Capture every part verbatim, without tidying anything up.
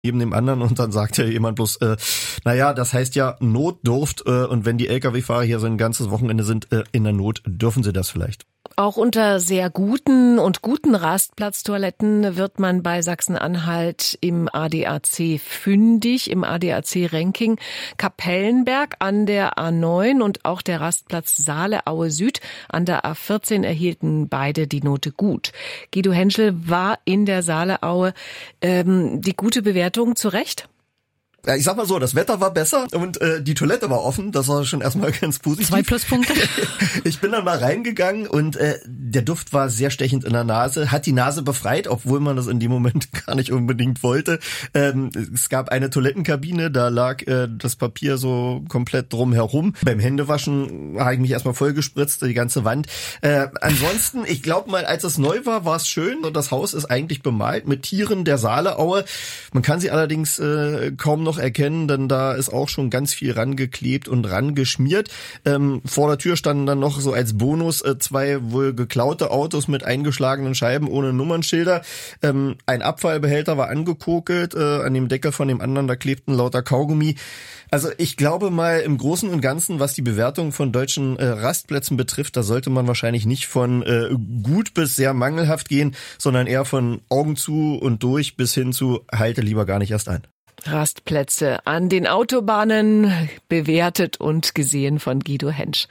neben dem anderen und dann sagt ja jemand bloß, äh, naja, das heißt ja Notdurft äh, und wenn die L K W-Fahrer hier so ein ganzes Wochenende sind äh, in der Not, dürfen sie das vielleicht. Auch unter sehr guten und guten Rastplatztoiletten wird man bei Sachsen-Anhalt im A D A C fündig, im A D A C-Ranking. Kapellenberg an der A neun und auch der Rastplatz Saale-Aue Süd an der A vierzehn erhielten beide die Note gut. Guido Henschel war in der Saale-Aue. Ähm, die gute Bewertung zu Recht? Ja, ich sag mal so, das Wetter war besser und äh, die Toilette war offen, das war schon erstmal ganz positiv. Zwei Pluspunkte. Ich bin dann mal reingegangen und äh, der Duft war sehr stechend in der Nase, hat die Nase befreit, obwohl man das in dem Moment gar nicht unbedingt wollte. Ähm, es gab eine Toilettenkabine, da lag äh, das Papier so komplett drum herum. Beim Händewaschen habe ich mich erstmal voll gespritzt, die ganze Wand. Äh, ansonsten, ich glaube mal, als es neu war, war es schön. Das Haus ist eigentlich bemalt mit Tieren der Saale-Aue. Man kann sie allerdings äh, kaum noch erkennen, denn da ist auch schon ganz viel rangeklebt und rangeschmiert. Ähm, vor der Tür standen dann noch so als Bonus äh, zwei wohl geklaute Autos mit eingeschlagenen Scheiben ohne Nummernschilder. Ähm, ein Abfallbehälter war angekokelt, äh, an dem Deckel von dem anderen, da klebten lauter Kaugummi. Also ich glaube mal, im Großen und Ganzen, was die Bewertung von deutschen äh, Rastplätzen betrifft, da sollte man wahrscheinlich nicht von äh, gut bis sehr mangelhaft gehen, sondern eher von Augen zu und durch bis hin zu halte lieber gar nicht erst ein. Rastplätze an den Autobahnen, bewertet und gesehen von Guido Hensch.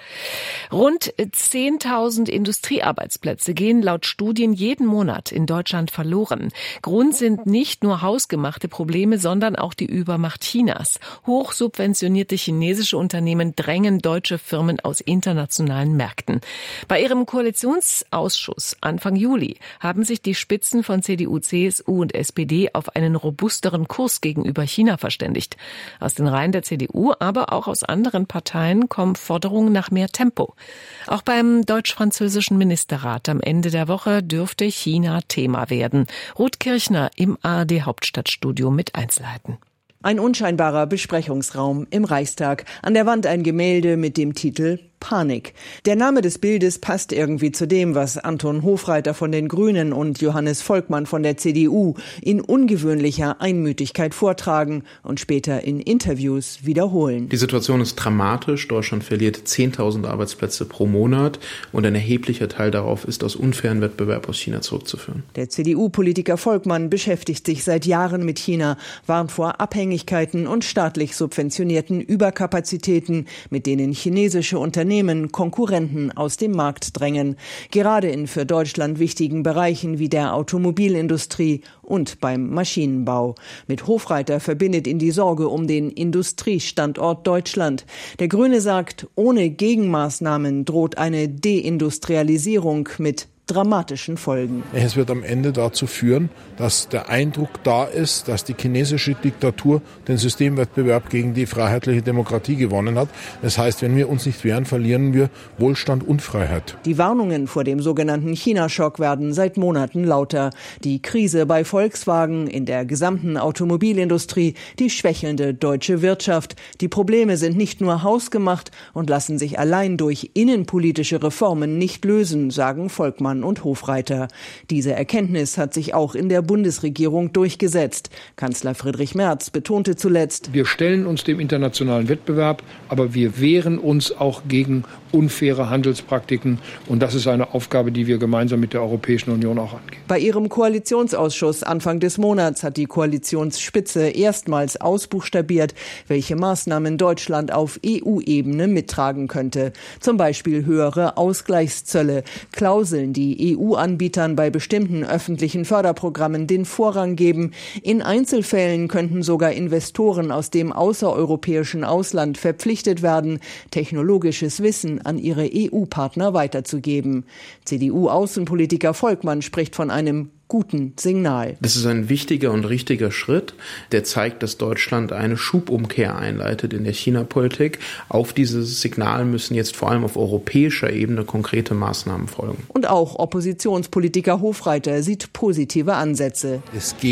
Rund zehntausend Industriearbeitsplätze gehen laut Studien jeden Monat in Deutschland verloren. Grund sind nicht nur hausgemachte Probleme, sondern auch die Übermacht Chinas. Hochsubventionierte chinesische Unternehmen drängen deutsche Firmen aus internationalen Märkten. Bei ihrem Koalitionsausschuss Anfang Juli haben sich die Spitzen von C D U, C S U und S P D auf einen robusteren Kurs gegenüber China verständigt. Aus den Reihen der C D U, aber auch aus anderen Parteien kommen Forderungen nach mehr Tempo. Auch beim deutsch-französischen Ministerrat am Ende der Woche dürfte China Thema werden. Ruth Kirchner im A R D-Hauptstadtstudio mit Einzelheiten. Ein unscheinbarer Besprechungsraum im Reichstag. An der Wand ein Gemälde mit dem Titel Panik. Der Name des Bildes passt irgendwie zu dem, was Anton Hofreiter von den Grünen und Johannes Volkmann von der C D U in ungewöhnlicher Einmütigkeit vortragen und später in Interviews wiederholen. Die Situation ist dramatisch. Deutschland verliert zehntausend Arbeitsplätze pro Monat und ein erheblicher Teil darauf ist aus unfairen Wettbewerb aus China zurückzuführen. Der C D U-Politiker Volkmann beschäftigt sich seit Jahren mit China, warnt vor Abhängigkeiten und staatlich subventionierten Überkapazitäten, mit denen chinesische Unternehmen Konkurrenten aus dem Markt drängen, gerade in für Deutschland wichtigen Bereichen wie der Automobilindustrie und beim Maschinenbau. Mit Hofreiter verbindet ihn die Sorge um den Industriestandort Deutschland. Der Grüne sagt, ohne Gegenmaßnahmen droht eine Deindustrialisierung mit dramatischen Folgen. Es wird am Ende dazu führen, dass der Eindruck da ist, dass die chinesische Diktatur den Systemwettbewerb gegen die freiheitliche Demokratie gewonnen hat. Das heißt, wenn wir uns nicht wehren, verlieren wir Wohlstand und Freiheit. Die Warnungen vor dem sogenannten China-Schock werden seit Monaten lauter. Die Krise bei Volkswagen, in der gesamten Automobilindustrie, die schwächelnde deutsche Wirtschaft. Die Probleme sind nicht nur hausgemacht und lassen sich allein durch innenpolitische Reformen nicht lösen, sagen Volkmann und Hofreiter. Diese Erkenntnis hat sich auch in der Bundesregierung durchgesetzt. Kanzler Friedrich Merz betonte zuletzt: Wir stellen uns dem internationalen Wettbewerb, aber wir wehren uns auch gegen unfaire Handelspraktiken. Und das ist eine Aufgabe, die wir gemeinsam mit der Europäischen Union auch angehen. Bei ihrem Koalitionsausschuss Anfang des Monats hat die Koalitionsspitze erstmals ausbuchstabiert, welche Maßnahmen Deutschland auf E U-Ebene mittragen könnte. Zum Beispiel höhere Ausgleichszölle, Klauseln, die E U-Anbietern bei bestimmten öffentlichen Förderprogrammen den Vorrang geben. In Einzelfällen könnten sogar Investoren aus dem außereuropäischen Ausland verpflichtet werden, technologisches Wissen an ihre E U-Partner weiterzugeben. C D U-Außenpolitiker Volkmann spricht von einem guten Signal. Das ist ein wichtiger und richtiger Schritt, der zeigt, dass Deutschland eine Schubumkehr einleitet in der China-Politik. Auf dieses Signal müssen jetzt vor allem auf europäischer Ebene konkrete Maßnahmen folgen. Und auch Oppositionspolitiker Hofreiter sieht positive Ansätze. Es geht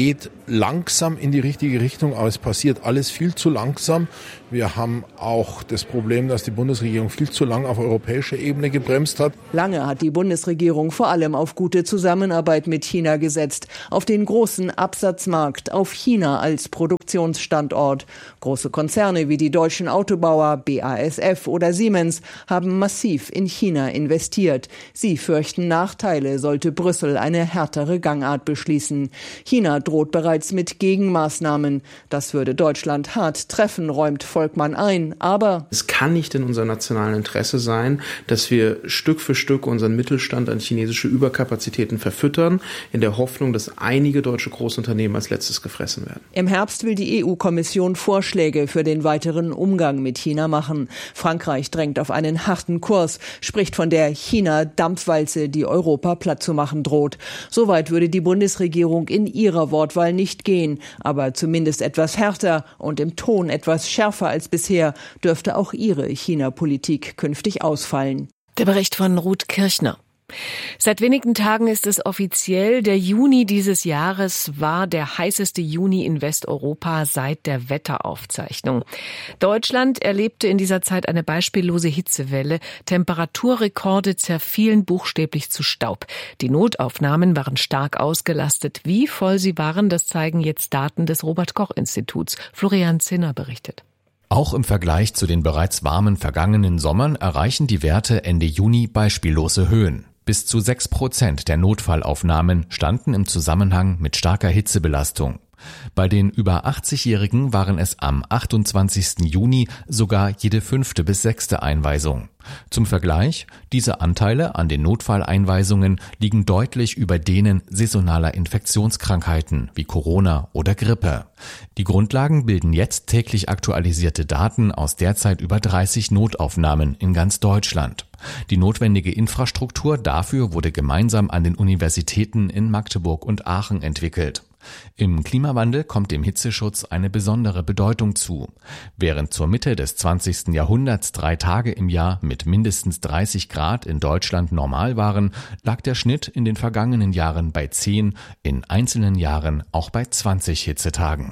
langsam in die richtige Richtung, aber es passiert alles viel zu langsam. Wir haben auch das Problem, dass die Bundesregierung viel zu lang auf europäischer Ebene gebremst hat. Lange hat die Bundesregierung vor allem auf gute Zusammenarbeit mit China gesetzt, auf den großen Absatzmarkt, auf China als Produktionsstandort. Große Konzerne wie die deutschen Autobauer B A S F oder Siemens haben massiv in China investiert. Sie fürchten Nachteile, sollte Brüssel eine härtere Gangart beschließen. China droht bereits mit Gegenmaßnahmen. Das würde Deutschland hart treffen, räumt Volkmann ein. Aber es kann nicht in unserem nationalen Interesse sein, dass wir Stück für Stück unseren Mittelstand an chinesische Überkapazitäten verfüttern, in der Hoffnung, dass einige deutsche Großunternehmen als letztes gefressen werden. Im Herbst will die E U-Kommission Vorschläge für den weiteren Umgang mit China machen. Frankreich drängt auf einen harten Kurs, spricht von der China-Dampfwalze, die Europa platt zu machen droht. Soweit würde die Bundesregierung in ihrer Wortwahl nicht gehen, aber zumindest etwas härter und im Ton etwas schärfer als bisher dürfte auch ihre China-Politik künftig ausfallen. Der Bericht von Ruth Kirchner. Seit wenigen Tagen ist es offiziell, der Juni dieses Jahres war der heißeste Juni in Westeuropa seit der Wetteraufzeichnung. Deutschland erlebte in dieser Zeit eine beispiellose Hitzewelle. Temperaturrekorde zerfielen buchstäblich zu Staub. Die Notaufnahmen waren stark ausgelastet. Wie voll sie waren, das zeigen jetzt Daten des Robert-Koch-Instituts. Florian Zinner berichtet. Auch im Vergleich zu den bereits warmen vergangenen Sommern erreichen die Werte Ende Juni beispiellose Höhen. Bis zu sechs Prozent der Notfallaufnahmen standen im Zusammenhang mit starker Hitzebelastung. Bei den über achtzigjährigen waren es am achtundzwanzigsten Juni sogar jede fünfte bis sechste Einweisung. Zum Vergleich, diese Anteile an den Notfalleinweisungen liegen deutlich über denen saisonaler Infektionskrankheiten wie Corona oder Grippe. Die Grundlagen bilden jetzt täglich aktualisierte Daten aus derzeit über dreißig Notaufnahmen in ganz Deutschland. Die notwendige Infrastruktur dafür wurde gemeinsam an den Universitäten in Magdeburg und Aachen entwickelt. Im Klimawandel kommt dem Hitzeschutz eine besondere Bedeutung zu. Während zur Mitte des zwanzigsten Jahrhunderts drei Tage im Jahr mit mindestens dreißig Grad in Deutschland normal waren, lag der Schnitt in den vergangenen Jahren bei zehn, in einzelnen Jahren auch bei zwanzig Hitzetagen.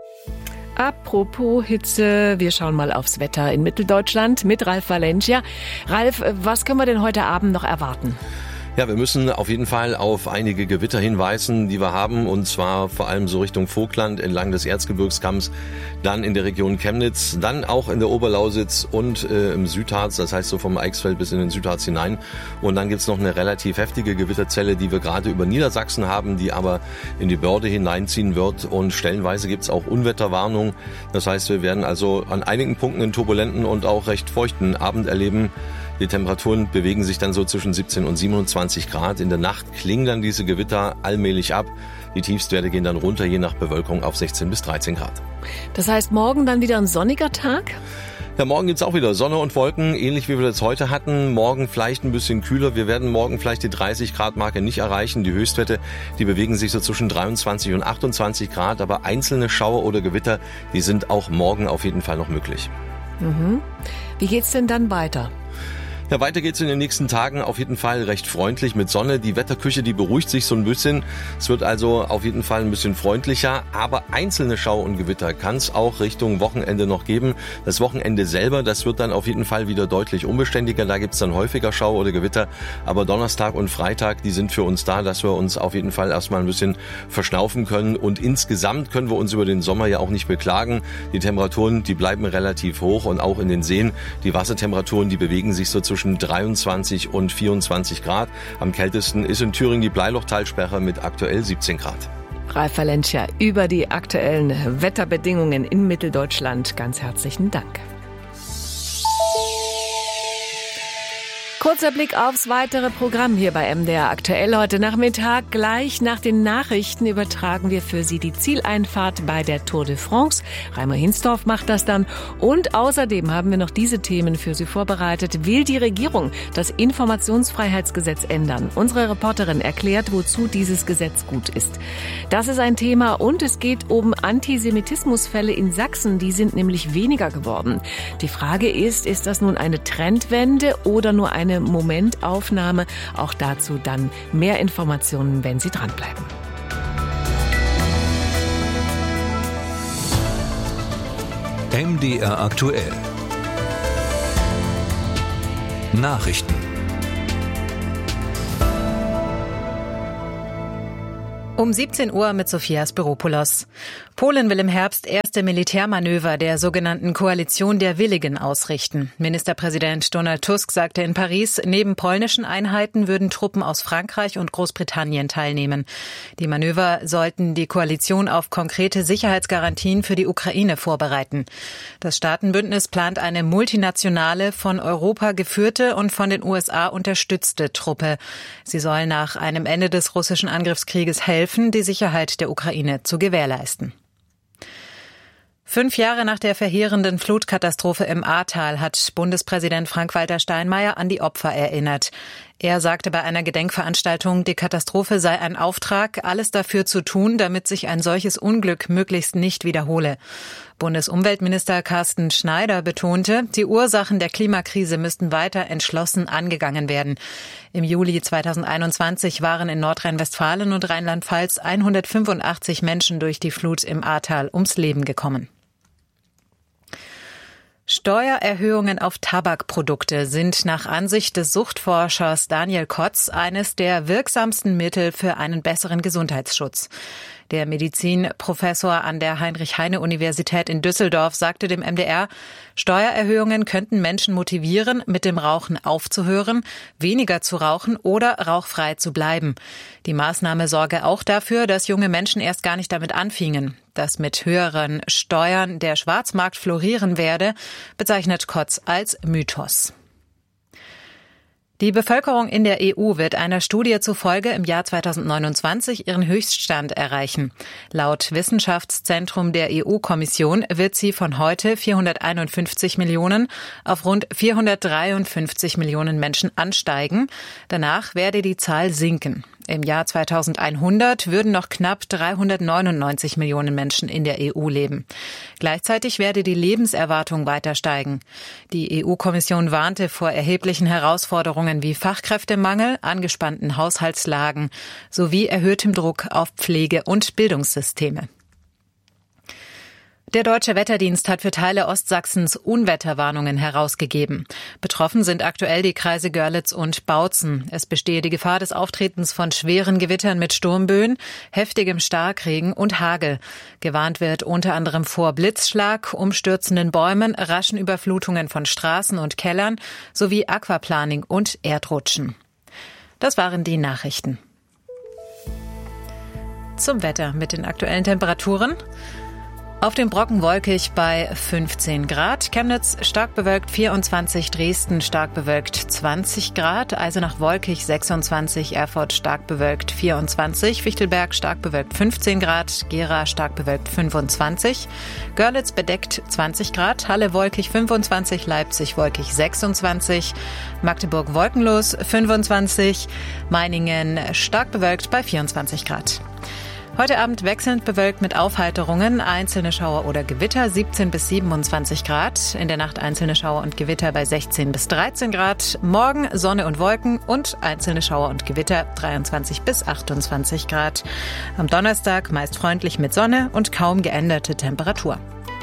Apropos Hitze, wir schauen mal aufs Wetter in Mitteldeutschland mit Ralf Valencia. Ralf, was können wir denn heute Abend noch erwarten? Ja, wir müssen auf jeden Fall auf einige Gewitter hinweisen, die wir haben, und zwar vor allem so Richtung Vogtland, entlang des Erzgebirgskamms, dann in der Region Chemnitz, dann auch in der Oberlausitz und äh, im Südharz, das heißt so vom Eichsfeld bis in den Südharz hinein. Und dann gibt's noch eine relativ heftige Gewitterzelle, die wir gerade über Niedersachsen haben, die aber in die Börde hineinziehen wird, und stellenweise gibt's auch Unwetterwarnung. Das heißt, wir werden also an einigen Punkten einen turbulenten und auch recht feuchten Abend erleben. Die Temperaturen bewegen sich dann so zwischen siebzehn und siebenundzwanzig Grad. In der Nacht klingen dann diese Gewitter allmählich ab. Die Tiefstwerte gehen dann runter, je nach Bewölkung, auf sechzehn bis dreizehn Grad. Das heißt, morgen dann wieder ein sonniger Tag? Ja, morgen gibt's auch wieder Sonne und Wolken, ähnlich wie wir das heute hatten. Morgen vielleicht ein bisschen kühler. Wir werden morgen vielleicht die dreißig Grad Marke nicht erreichen. Die Höchstwerte, die bewegen sich so zwischen dreiundzwanzig und achtundzwanzig Grad. Aber einzelne Schauer oder Gewitter, die sind auch morgen auf jeden Fall noch möglich. Mhm. Wie geht's denn dann weiter? Ja, weiter geht's in den nächsten Tagen auf jeden Fall recht freundlich mit Sonne. Die Wetterküche, die beruhigt sich so ein bisschen. Es wird also auf jeden Fall ein bisschen freundlicher, aber einzelne Schauer und Gewitter kann es auch Richtung Wochenende noch geben. Das Wochenende selber, das wird dann auf jeden Fall wieder deutlich unbeständiger. Da gibt's dann häufiger Schauer oder Gewitter, aber Donnerstag und Freitag, die sind für uns da, dass wir uns auf jeden Fall erstmal ein bisschen verschnaufen können, und insgesamt können wir uns über den Sommer ja auch nicht beklagen. Die Temperaturen, die bleiben relativ hoch, und auch in den Seen, die Wassertemperaturen, die bewegen sich so zwischen dreiundzwanzig und vierundzwanzig Grad. Am kältesten ist in Thüringen die Bleilochtalsperre mit aktuell siebzehn Grad. Ralf Valencia über die aktuellen Wetterbedingungen in Mitteldeutschland. Ganz herzlichen Dank. Kurzer Blick aufs weitere Programm hier bei M D R Aktuell heute Nachmittag. Gleich nach den Nachrichten übertragen wir für Sie die Zieleinfahrt bei der Tour de France. Reimer Hinsdorf macht das dann. Und außerdem haben wir noch diese Themen für Sie vorbereitet. Will die Regierung das Informationsfreiheitsgesetz ändern? Unsere Reporterin erklärt, wozu dieses Gesetz gut ist. Das ist ein Thema, und es geht um Antisemitismusfälle in Sachsen. Die sind nämlich weniger geworden. Die Frage ist, ist das nun eine Trendwende oder nur eine Momentaufnahme? Auch dazu dann mehr Informationen, wenn Sie dranbleiben. M D R aktuell. Nachrichten. Um siebzehn Uhr mit Sophia Spiropoulos. Polen will im Herbst erste Militärmanöver der sogenannten Koalition der Willigen ausrichten. Ministerpräsident Donald Tusk sagte in Paris, neben polnischen Einheiten würden Truppen aus Frankreich und Großbritannien teilnehmen. Die Manöver sollten die Koalition auf konkrete Sicherheitsgarantien für die Ukraine vorbereiten. Das Staatenbündnis plant eine multinationale, von Europa geführte und von den U S A unterstützte Truppe. Sie soll nach einem Ende des russischen Angriffskrieges helfen, die Sicherheit der Ukraine zu gewährleisten. Fünf Jahre nach der verheerenden Flutkatastrophe im Ahrtal hat Bundespräsident Frank-Walter Steinmeier an die Opfer erinnert. Er sagte bei einer Gedenkveranstaltung, die Katastrophe sei ein Auftrag, alles dafür zu tun, damit sich ein solches Unglück möglichst nicht wiederhole. Bundesumweltminister Carsten Schneider betonte, die Ursachen der Klimakrise müssten weiter entschlossen angegangen werden. Im Juli zweitausendeinundzwanzig waren in Nordrhein-Westfalen und Rheinland-Pfalz hundertfünfundachtzig Menschen durch die Flut im Ahrtal ums Leben gekommen. Steuererhöhungen auf Tabakprodukte sind nach Ansicht des Suchtforschers Daniel Kotz eines der wirksamsten Mittel für einen besseren Gesundheitsschutz. Der Medizinprofessor an der Heinrich-Heine-Universität in Düsseldorf sagte dem M D R, Steuererhöhungen könnten Menschen motivieren, mit dem Rauchen aufzuhören, weniger zu rauchen oder rauchfrei zu bleiben. Die Maßnahme sorge auch dafür, dass junge Menschen erst gar nicht damit anfingen. Dass mit höheren Steuern der Schwarzmarkt florieren werde, bezeichnet Kotz als Mythos. Die Bevölkerung in der E U wird einer Studie zufolge im Jahr zweitausendneunundzwanzig ihren Höchststand erreichen. Laut Wissenschaftszentrum der E U-Kommission wird sie von heute vierhunderteinundfünfzig Millionen auf rund vierhundertdreiundfünfzig Millionen Menschen ansteigen. Danach werde die Zahl sinken. Im Jahr zweitausendeinhundert würden noch knapp dreihundertneunundneunzig Millionen Menschen in der E U leben. Gleichzeitig werde die Lebenserwartung weiter steigen. Die E U-Kommission warnte vor erheblichen Herausforderungen wie Fachkräftemangel, angespannten Haushaltslagen sowie erhöhtem Druck auf Pflege- und Bildungssysteme. Der Deutsche Wetterdienst hat für Teile Ostsachsens Unwetterwarnungen herausgegeben. Betroffen sind aktuell die Kreise Görlitz und Bautzen. Es bestehe die Gefahr des Auftretens von schweren Gewittern mit Sturmböen, heftigem Starkregen und Hagel. Gewarnt wird unter anderem vor Blitzschlag, umstürzenden Bäumen, raschen Überflutungen von Straßen und Kellern sowie Aquaplaning und Erdrutschen. Das waren die Nachrichten. Zum Wetter mit den aktuellen Temperaturen. Auf dem Brocken wolkig bei fünfzehn Grad, Chemnitz stark bewölkt vierundzwanzig, Dresden stark bewölkt zwanzig Grad, Eisenach wolkig sechsundzwanzig, Erfurt stark bewölkt vierundzwanzig, Fichtelberg stark bewölkt fünfzehn Grad, Gera stark bewölkt fünfundzwanzig, Görlitz bedeckt zwanzig Grad, Halle wolkig fünfundzwanzig, Leipzig wolkig sechsundzwanzig, Magdeburg wolkenlos fünfundzwanzig, Meiningen stark bewölkt bei vierundzwanzig Grad. Heute Abend wechselnd bewölkt mit Aufheiterungen, einzelne Schauer oder Gewitter siebzehn bis siebenundzwanzig Grad. In der Nacht einzelne Schauer und Gewitter bei sechzehn bis dreizehn Grad. Morgen Sonne und Wolken und einzelne Schauer und Gewitter dreiundzwanzig bis achtundzwanzig Grad. Am Donnerstag meist freundlich mit Sonne und kaum geänderte Temperatur.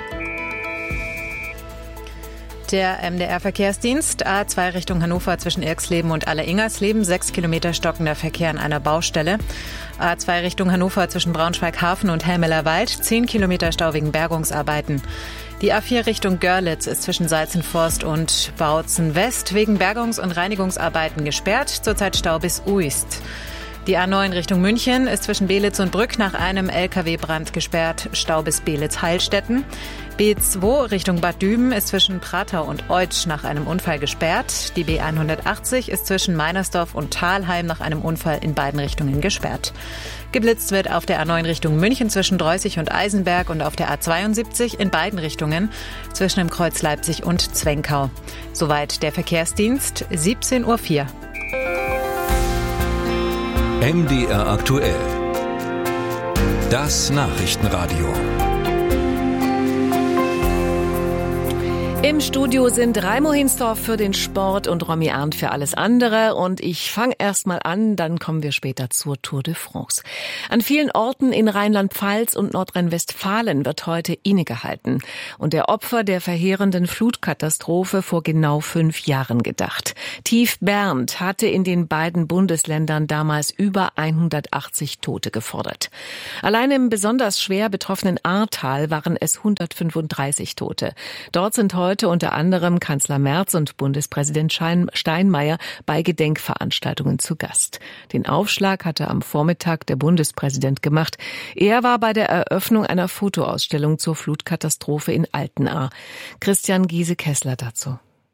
Der M D R-Verkehrsdienst A zwei Richtung Hannover zwischen Irxleben und Aller-Ingersleben, sechs Kilometer stockender Verkehr an einer Baustelle. A zwei Richtung Hannover zwischen Braunschweig-Hafen und Helmeler Wald, zehn Kilometer Stau wegen Bergungsarbeiten. Die A vier Richtung Görlitz ist zwischen Salzenforst und Bautzen West wegen Bergungs- und Reinigungsarbeiten gesperrt, zurzeit Stau bis Uist. Die A neun Richtung München ist zwischen Belitz und Brück nach einem L K W-Brand gesperrt, Stau bis Belitz-Heilstätten. B zwei Richtung Bad Düben ist zwischen Pratau und Eutsch nach einem Unfall gesperrt. Die B hundertachtzig ist zwischen Meinersdorf und Thalheim nach einem Unfall in beiden Richtungen gesperrt. Geblitzt wird auf der A neun Richtung München zwischen Dreußig und Eisenberg und auf der A zweiundsiebzig in beiden Richtungen zwischen dem Kreuz Leipzig und Zwenkau. Soweit der Verkehrsdienst, siebzehn Uhr vier. M D R aktuell. Das Nachrichtenradio. Im Studio sind Raimo Hinsdorf für den Sport und Romy Arndt für alles andere. Und ich fange erst mal an, dann kommen wir später zur Tour de France. An vielen Orten in Rheinland-Pfalz und Nordrhein-Westfalen wird heute innegehalten und der Opfer der verheerenden Flutkatastrophe vor genau fünf Jahren gedacht. Tief Bernd hatte in den beiden Bundesländern damals über hundertachtzig Tote gefordert. Allein im besonders schwer betroffenen Ahrtal waren es hundertfünfunddreißig Tote. Dort sind heute Heute unter anderem Kanzler Merz und Bundespräsident Steinmeier bei Gedenkveranstaltungen zu Gast. Den Aufschlag hatte am Vormittag der Bundespräsident gemacht. Er war bei der Eröffnung einer Fotoausstellung zur Flutkatastrophe in Altenahr. Christian Giese-Kessler dazu.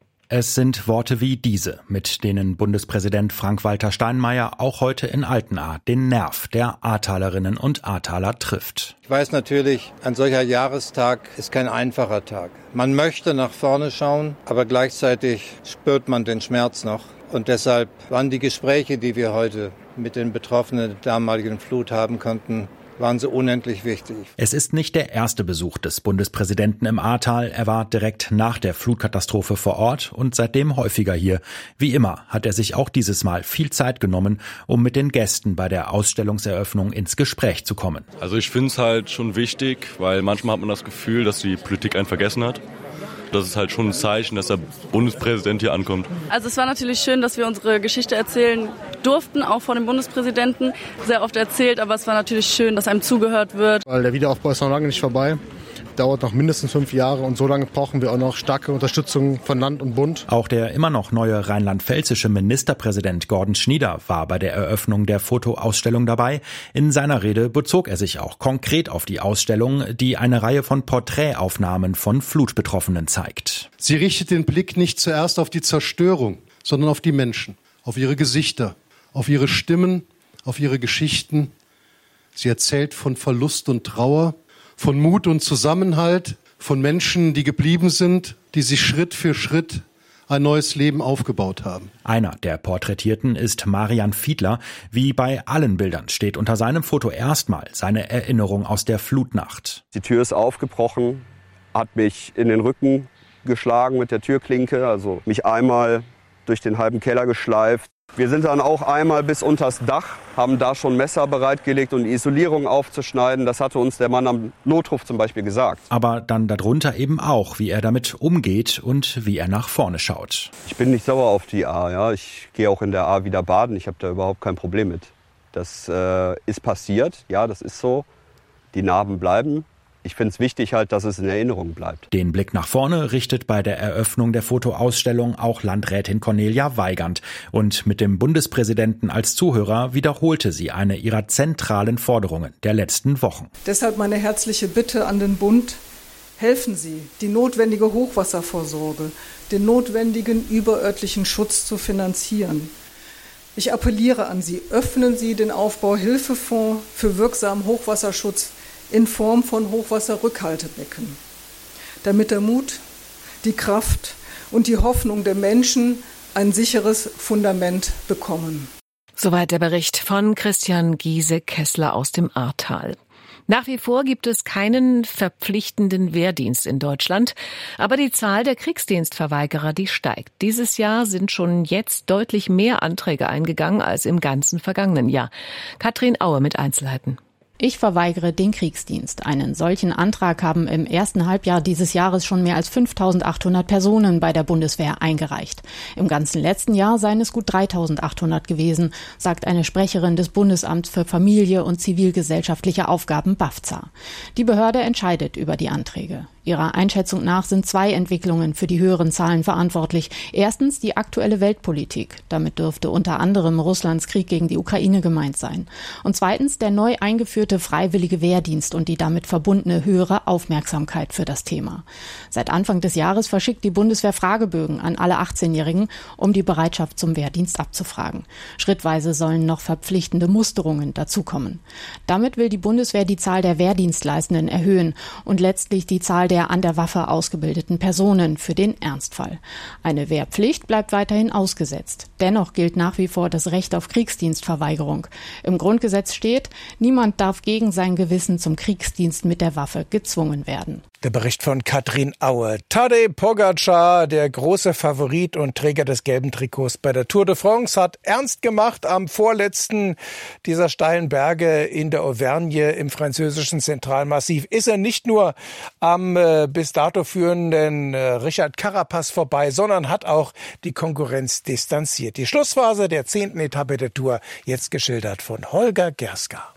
Es sind Worte wie diese, mit denen Bundespräsident Frank-Walter Steinmeier auch heute in Altenahr den Nerv der Ahrtalerinnen und Ahrtaler trifft. Ich weiß natürlich, ein solcher Jahrestag ist kein einfacher Tag. Man möchte nach vorne schauen, aber gleichzeitig spürt man den Schmerz noch. Und deshalb waren die Gespräche, die wir heute mit den Betroffenen der damaligen Flut haben konnten, waren so unendlich wichtig. Es ist nicht der erste Besuch des Bundespräsidenten im Ahrtal. Er war direkt nach der Flutkatastrophe vor Ort und seitdem häufiger hier. Wie immer hat er sich auch dieses Mal viel Zeit genommen, um mit den Gästen bei der Ausstellungseröffnung ins Gespräch zu kommen. Also ich finde es halt schon wichtig, weil manchmal hat man das Gefühl, dass die Politik einen vergessen hat. Das ist halt schon ein Zeichen, dass der Bundespräsident hier ankommt. Also es war natürlich schön, dass wir unsere Geschichte erzählen durften, auch vor dem Bundespräsidenten. Sehr oft erzählt, aber es war natürlich schön, dass einem zugehört wird. Weil der Wiederaufbau ist noch lange nicht vorbei. Dauert noch mindestens fünf Jahre und so lange brauchen wir auch noch starke Unterstützung von Land und Bund. Auch der immer noch neue rheinland-pfälzische Ministerpräsident Gordon Schnieder war bei der Eröffnung der Fotoausstellung dabei. In seiner Rede bezog er sich auch konkret auf die Ausstellung, die eine Reihe von Porträtaufnahmen von Flutbetroffenen zeigt. Sie richtet den Blick nicht zuerst auf die Zerstörung, sondern auf die Menschen, auf ihre Gesichter, auf ihre Stimmen, auf ihre Geschichten. Sie erzählt von Verlust und Trauer, von Mut und Zusammenhalt, von Menschen, die geblieben sind, die sich Schritt für Schritt ein neues Leben aufgebaut haben. Einer der Porträtierten ist Marian Fiedler. Wie bei allen Bildern steht unter seinem Foto erstmal seine Erinnerung aus der Flutnacht. Die Tür ist aufgebrochen, hat mich in den Rücken geschlagen mit der Türklinke, also mich einmal durch den halben Keller geschleift. Wir sind dann auch einmal bis unters Dach, haben da schon Messer bereitgelegt, um die Isolierung aufzuschneiden. Das hatte uns der Mann am Notruf zum Beispiel gesagt. Aber dann darunter eben auch, wie er damit umgeht und wie er nach vorne schaut. Ich bin nicht sauer auf die Ahr. Ja. Ich gehe auch in der Ahr wieder baden. Ich habe da überhaupt kein Problem mit. Das äh, ist passiert. Ja, das ist so. Die Narben bleiben. Ich finde es wichtig halt, dass es in Erinnerung bleibt. Den Blick nach vorne richtet bei der Eröffnung der Fotoausstellung auch Landrätin Cornelia Weigand. Und mit dem Bundespräsidenten als Zuhörer wiederholte sie eine ihrer zentralen Forderungen der letzten Wochen. Deshalb meine herzliche Bitte an den Bund: Helfen Sie, die notwendige Hochwasservorsorge, den notwendigen überörtlichen Schutz zu finanzieren. Ich appelliere an Sie, öffnen Sie den Aufbauhilfefonds für wirksamen Hochwasserschutz in Form von Hochwasserrückhaltebecken, damit der Mut, die Kraft und die Hoffnung der Menschen ein sicheres Fundament bekommen. Soweit der Bericht von Christian Giese-Kessler aus dem Ahrtal. Nach wie vor gibt es keinen verpflichtenden Wehrdienst in Deutschland, aber die Zahl der Kriegsdienstverweigerer, die steigt. Dieses Jahr sind schon jetzt deutlich mehr Anträge eingegangen als im ganzen vergangenen Jahr. Katrin Aue mit Einzelheiten. Ich verweigere den Kriegsdienst. Einen solchen Antrag haben im ersten Halbjahr dieses Jahres schon mehr als fünftausendachthundert Personen bei der Bundeswehr eingereicht. Im ganzen letzten Jahr seien es gut dreitausendachthundert gewesen, sagt eine Sprecherin des Bundesamts für Familie und zivilgesellschaftliche Aufgaben BAFZA. Die Behörde entscheidet über die Anträge. Ihrer Einschätzung nach sind zwei Entwicklungen für die höheren Zahlen verantwortlich. Erstens die aktuelle Weltpolitik. Damit dürfte unter anderem Russlands Krieg gegen die Ukraine gemeint sein. Und zweitens der neu eingeführte freiwillige Wehrdienst und die damit verbundene höhere Aufmerksamkeit für das Thema. Seit Anfang des Jahres verschickt die Bundeswehr Fragebögen an alle achtzehnjährigen, um die Bereitschaft zum Wehrdienst abzufragen. Schrittweise sollen noch verpflichtende Musterungen dazukommen. Damit will die Bundeswehr die Zahl der Wehrdienstleistenden erhöhen und letztlich die Zahl der der an der Waffe ausgebildeten Personen für den Ernstfall. Eine Wehrpflicht bleibt weiterhin ausgesetzt. Dennoch gilt nach wie vor das Recht auf Kriegsdienstverweigerung. Im Grundgesetz steht, niemand darf gegen sein Gewissen zum Kriegsdienst mit der Waffe gezwungen werden. Der Bericht von Katrin Aue. Tadej Pogačar, der große Favorit und Träger des gelben Trikots bei der Tour de France, hat ernst gemacht am vorletzten dieser steilen Berge in der Auvergne im französischen Zentralmassiv. Ist er nicht nur am äh, bis dato führenden äh, Richard Carapaz vorbei, sondern hat auch die Konkurrenz distanziert. Die Schlussphase der zehnten Etappe der Tour, jetzt geschildert von Holger Gerska.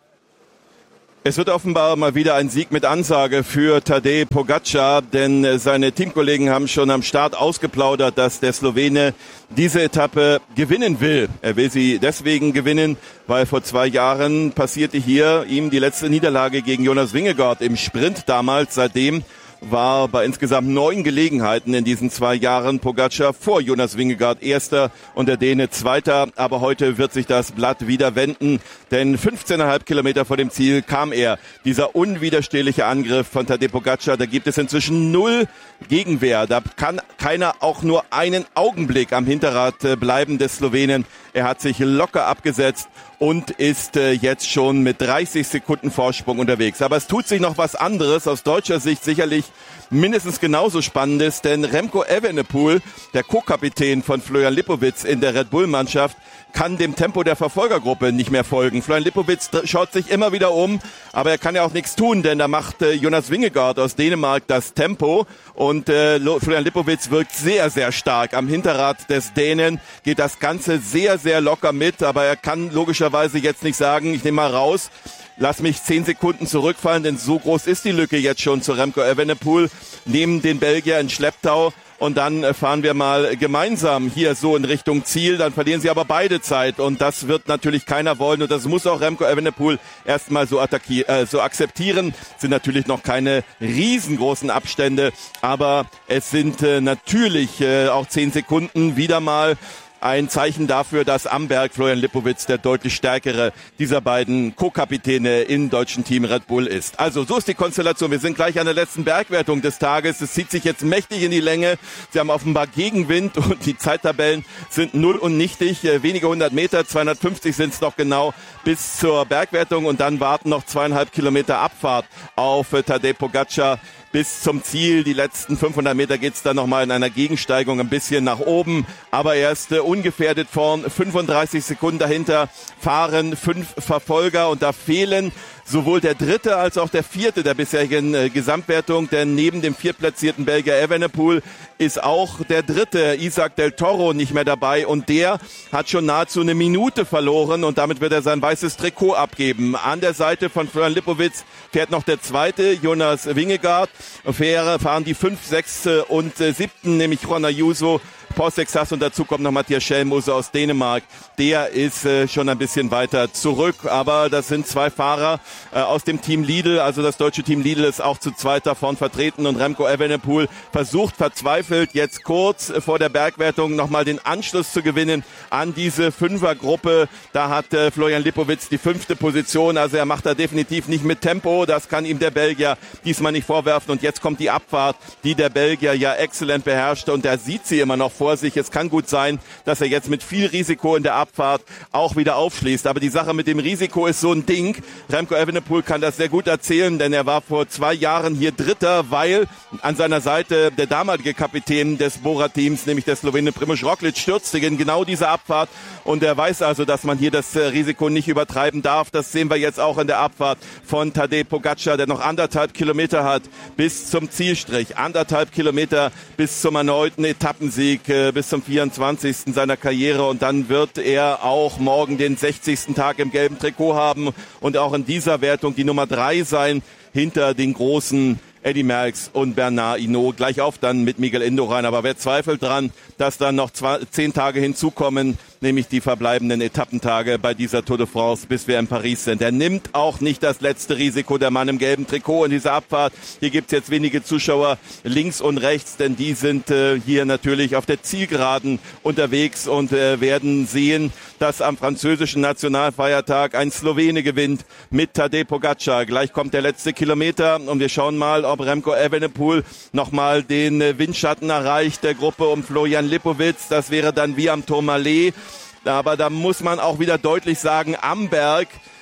Es wird offenbar mal wieder ein Sieg mit Ansage für Tadej Pogačar, denn seine Teamkollegen haben schon am Start ausgeplaudert, dass der Slowene diese Etappe gewinnen will. Er will sie deswegen gewinnen, weil vor zwei Jahren passierte hier ihm die letzte Niederlage gegen Jonas Vingegaard im Sprint damals. Seitdem war bei insgesamt neun Gelegenheiten in diesen zwei Jahren Pogačar vor Jonas Vingegaard Erster und der Däne Zweiter. Aber heute wird sich das Blatt wieder wenden, denn fünfzehn Komma fünf Kilometer vor dem Ziel kam er. Dieser unwiderstehliche Angriff von Tadej Pogačar, da gibt es inzwischen null Gegenwehr. Da kann keiner auch nur einen Augenblick am Hinterrad bleiben des Slowenen. Er hat sich locker abgesetzt und ist äh, jetzt schon mit dreißig Sekunden Vorsprung unterwegs. Aber es tut sich noch was anderes, aus deutscher Sicht sicherlich mindestens genauso Spannendes, denn Remco Evenepoel, der Co-Kapitän von Florian Lipowitz in der Red Bull-Mannschaft, kann dem Tempo der Verfolgergruppe nicht mehr folgen. Florian Lipowitz schaut sich immer wieder um, aber er kann ja auch nichts tun, denn da macht äh, Jonas Vingegaard aus Dänemark das Tempo und äh, Florian Lipowitz wirkt sehr, sehr stark. Am Hinterrad des Dänen geht das Ganze sehr, sehr locker mit, aber er kann logischerweise jetzt nicht sagen, ich nehme mal raus, lass mich zehn Sekunden zurückfallen, denn so groß ist die Lücke jetzt schon zu Remco Evenepoel, nehmen den Belgier in Schlepptau. Und dann fahren wir mal gemeinsam hier so in Richtung Ziel. Dann verlieren sie aber beide Zeit. Und das wird natürlich keiner wollen. Und das muss auch Remco Evenepoel erstmal so, attackier- äh, so akzeptieren. Es sind natürlich noch keine riesengroßen Abstände. Aber es sind äh, natürlich äh, auch zehn Sekunden wieder mal ein Zeichen dafür, dass am Berg Florian Lipowitz der deutlich stärkere dieser beiden Co-Kapitäne im deutschen Team Red Bull ist. Also so ist die Konstellation. Wir sind gleich an der letzten Bergwertung des Tages. Es zieht sich jetzt mächtig in die Länge. Sie haben offenbar Gegenwind und die Zeittabellen sind null und nichtig. Wenige hundert Meter, zweihundertfünfzig sind es noch genau bis zur Bergwertung und dann warten noch zweieinhalb Kilometer Abfahrt auf Tadej Pogačar bis zum Ziel. Die letzten fünfhundert Meter geht's dann nochmal in einer Gegensteigung ein bisschen nach oben. Aber er ist äh, ungefährdet vorn. fünfunddreißig Sekunden dahinter fahren fünf Verfolger und da fehlen sowohl der dritte als auch der vierte der bisherigen äh, Gesamtwertung, denn neben dem viertplatzierten Belgier Evenepoel ist auch der dritte Isaac del Toro nicht mehr dabei und der hat schon nahezu eine Minute verloren und damit wird er sein weißes Trikot abgeben. An der Seite von Florian Lipowitz fährt noch der zweite, Jonas Vingegaard. Fahren die fünf, sechs und siebten, nämlich Juan Ayuso, Paul Sexas und dazu kommt noch Matthias Schellmose aus Dänemark. Der ist äh, schon ein bisschen weiter zurück, aber das sind zwei Fahrer äh, aus dem Team Lidl, also das deutsche Team Lidl ist auch zu zweit davon vertreten und Remco Evenepoel versucht verzweifelt jetzt kurz äh, vor der Bergwertung nochmal den Anschluss zu gewinnen an diese Fünfergruppe. Da hat äh, Florian Lipowitz die fünfte Position, also er macht da definitiv nicht mit Tempo, das kann ihm der Belgier diesmal nicht vorwerfen und jetzt kommt die Abfahrt, die der Belgier ja exzellent beherrschte und er sieht sie immer noch vor sich. Es kann gut sein, dass er jetzt mit viel Risiko in der Abfahrt auch wieder aufschließt. Aber die Sache mit dem Risiko ist so ein Ding. Remco Evenepoel kann das sehr gut erzählen, denn er war vor zwei Jahren hier Dritter, weil an seiner Seite der damalige Kapitän des Bora-Teams, nämlich der Slowene Primož Roglič, stürzte in genau diese Abfahrt. Und er weiß also, dass man hier das Risiko nicht übertreiben darf. Das sehen wir jetzt auch in der Abfahrt von Tadej Pogačar, der noch anderthalb Kilometer hat bis zum Zielstrich. Anderthalb Kilometer bis zum erneuten Etappensieg, bis zum vierundzwanzigsten seiner Karriere und dann wird er auch morgen den sechzigsten Tag im gelben Trikot haben und auch in dieser Wertung die Nummer drei sein hinter den großen Eddy Merckx und Bernard Hinault. Gleich auf dann mit Miguel Indurain. Aber wer zweifelt dran, dass dann noch zwei, zehn Tage hinzukommen, nämlich die verbleibenden Etappentage bei dieser Tour de France, bis wir in Paris sind. Er nimmt auch nicht das letzte Risiko, der Mann im gelben Trikot in dieser Abfahrt. Hier gibt's jetzt wenige Zuschauer links und rechts, denn die sind äh, hier natürlich auf der Zielgeraden unterwegs und äh, werden sehen, dass am französischen Nationalfeiertag ein Slowene gewinnt mit Tadej Pogačar. Gleich kommt der letzte Kilometer und wir schauen mal, ob Remco Evenepoel nochmal den äh, Windschatten erreicht der Gruppe um Florian Lipowitz. Das wäre dann wie am Tourmalet. Aber da muss man auch wieder deutlich sagen, am Berg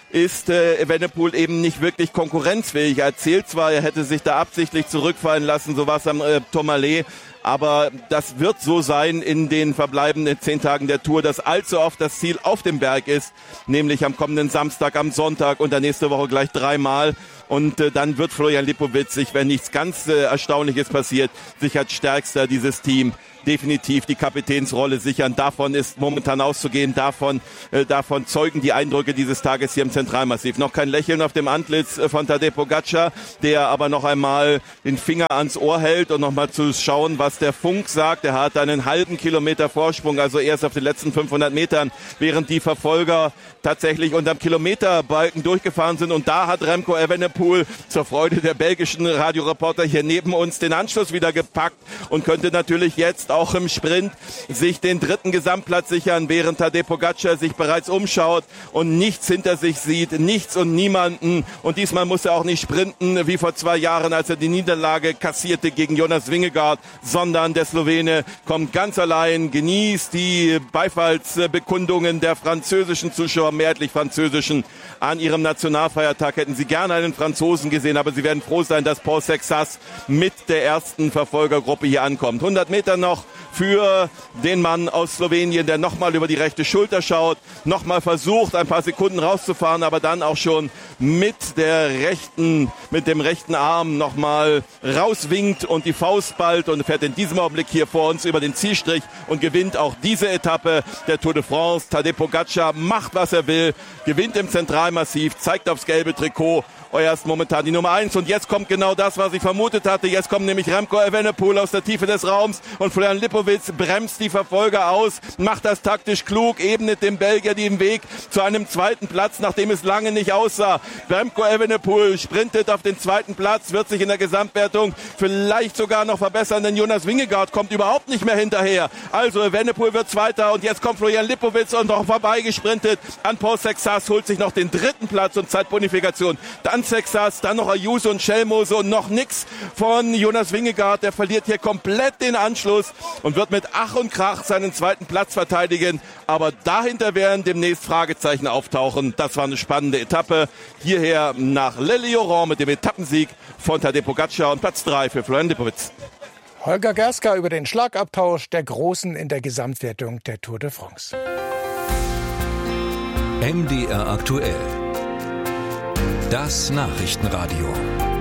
ist äh, Evenepoel eben nicht wirklich konkurrenzfähig. Er erzählt zwar, er hätte sich da absichtlich zurückfallen lassen, so war es am äh, Tourmalet, aber das wird so sein in den verbleibenden zehn Tagen der Tour, dass allzu oft das Ziel auf dem Berg ist, nämlich am kommenden Samstag, am Sonntag und dann nächste Woche gleich dreimal. Und äh, dann wird Florian Lipowitz sich, wenn nichts ganz äh, Erstaunliches passiert, sich als stärkster dieses Team definitiv die Kapitänsrolle sichern. Davon ist momentan auszugehen. Davon, äh, davon zeugen die Eindrücke dieses Tages hier im Zentralmassiv. Noch kein Lächeln auf dem Antlitz äh, von Tadej Pogačar, der aber noch einmal den Finger ans Ohr hält und noch mal zu schauen, was der Funk sagt. Er hat einen halben Kilometer Vorsprung, also erst auf den letzten fünfhundert Metern, während die Verfolger tatsächlich unterm Kilometerbalken durchgefahren sind. Und da hat Remco Evenepoel zur Freude der belgischen Radioreporter hier neben uns den Anschluss wieder gepackt und könnte natürlich jetzt auch im Sprint sich den dritten Gesamtplatz sichern, während Tadej Pogačar sich bereits umschaut und nichts hinter sich sieht, nichts und niemanden. Und diesmal muss er auch nicht sprinten wie vor zwei Jahren, als er die Niederlage kassierte gegen Jonas Vingegaard, sondern der Slowene kommt ganz allein, genießt die Beifallsbekundungen der französischen Zuschauer, mehrheitlich französischen. An ihrem Nationalfeiertag hätten sie gerne einen Franzosen gesehen, aber sie werden froh sein, dass Paul Sexas mit der ersten Verfolgergruppe hier ankommt. hundert Meter noch für den Mann aus Slowenien, der nochmal über die rechte Schulter schaut, nochmal versucht, ein paar Sekunden rauszufahren, aber dann auch schon mit der rechten, mit dem rechten Arm nochmal rauswinkt und die Faust ballt und fährt in diesem Augenblick hier vor uns über den Zielstrich und gewinnt auch diese Etappe der Tour de France. Tadej Pogačar macht, was er will, gewinnt im Zentralmassiv, zeigt aufs gelbe Trikot. Er ist momentan die Nummer eins und jetzt kommt genau das, was ich vermutet hatte. Jetzt kommt nämlich Remco Evenepoel aus der Tiefe des Raums und Florian Lipowitz bremst die Verfolger aus, macht das taktisch klug, ebnet dem Belgier den Weg zu einem zweiten Platz, nachdem es lange nicht aussah. Remco Evenepoel sprintet auf den zweiten Platz, wird sich in der Gesamtwertung vielleicht sogar noch verbessern, denn Jonas Vingegaard kommt überhaupt nicht mehr hinterher. Also Evenepoel wird Zweiter und jetzt kommt Florian Lipowitz und noch vorbeigesprintet an Paul Sexas, holt sich noch den dritten Platz und Zeitbonifikation. Dann Sexas, dann noch Ayuso und Schelmose und noch nix von Jonas Vingegaard. Der verliert hier komplett den Anschluss und wird mit Ach und Krach seinen zweiten Platz verteidigen. Aber dahinter werden demnächst Fragezeichen auftauchen. Das war eine spannende Etappe. Hierher nach Le Lioran mit dem Etappensieg von Tadej Pogačar und Platz drei für Florian Lipowitz. Holger Gerska über den Schlagabtausch der Großen in der Gesamtwertung der Tour de France. M D R aktuell. Das Nachrichtenradio.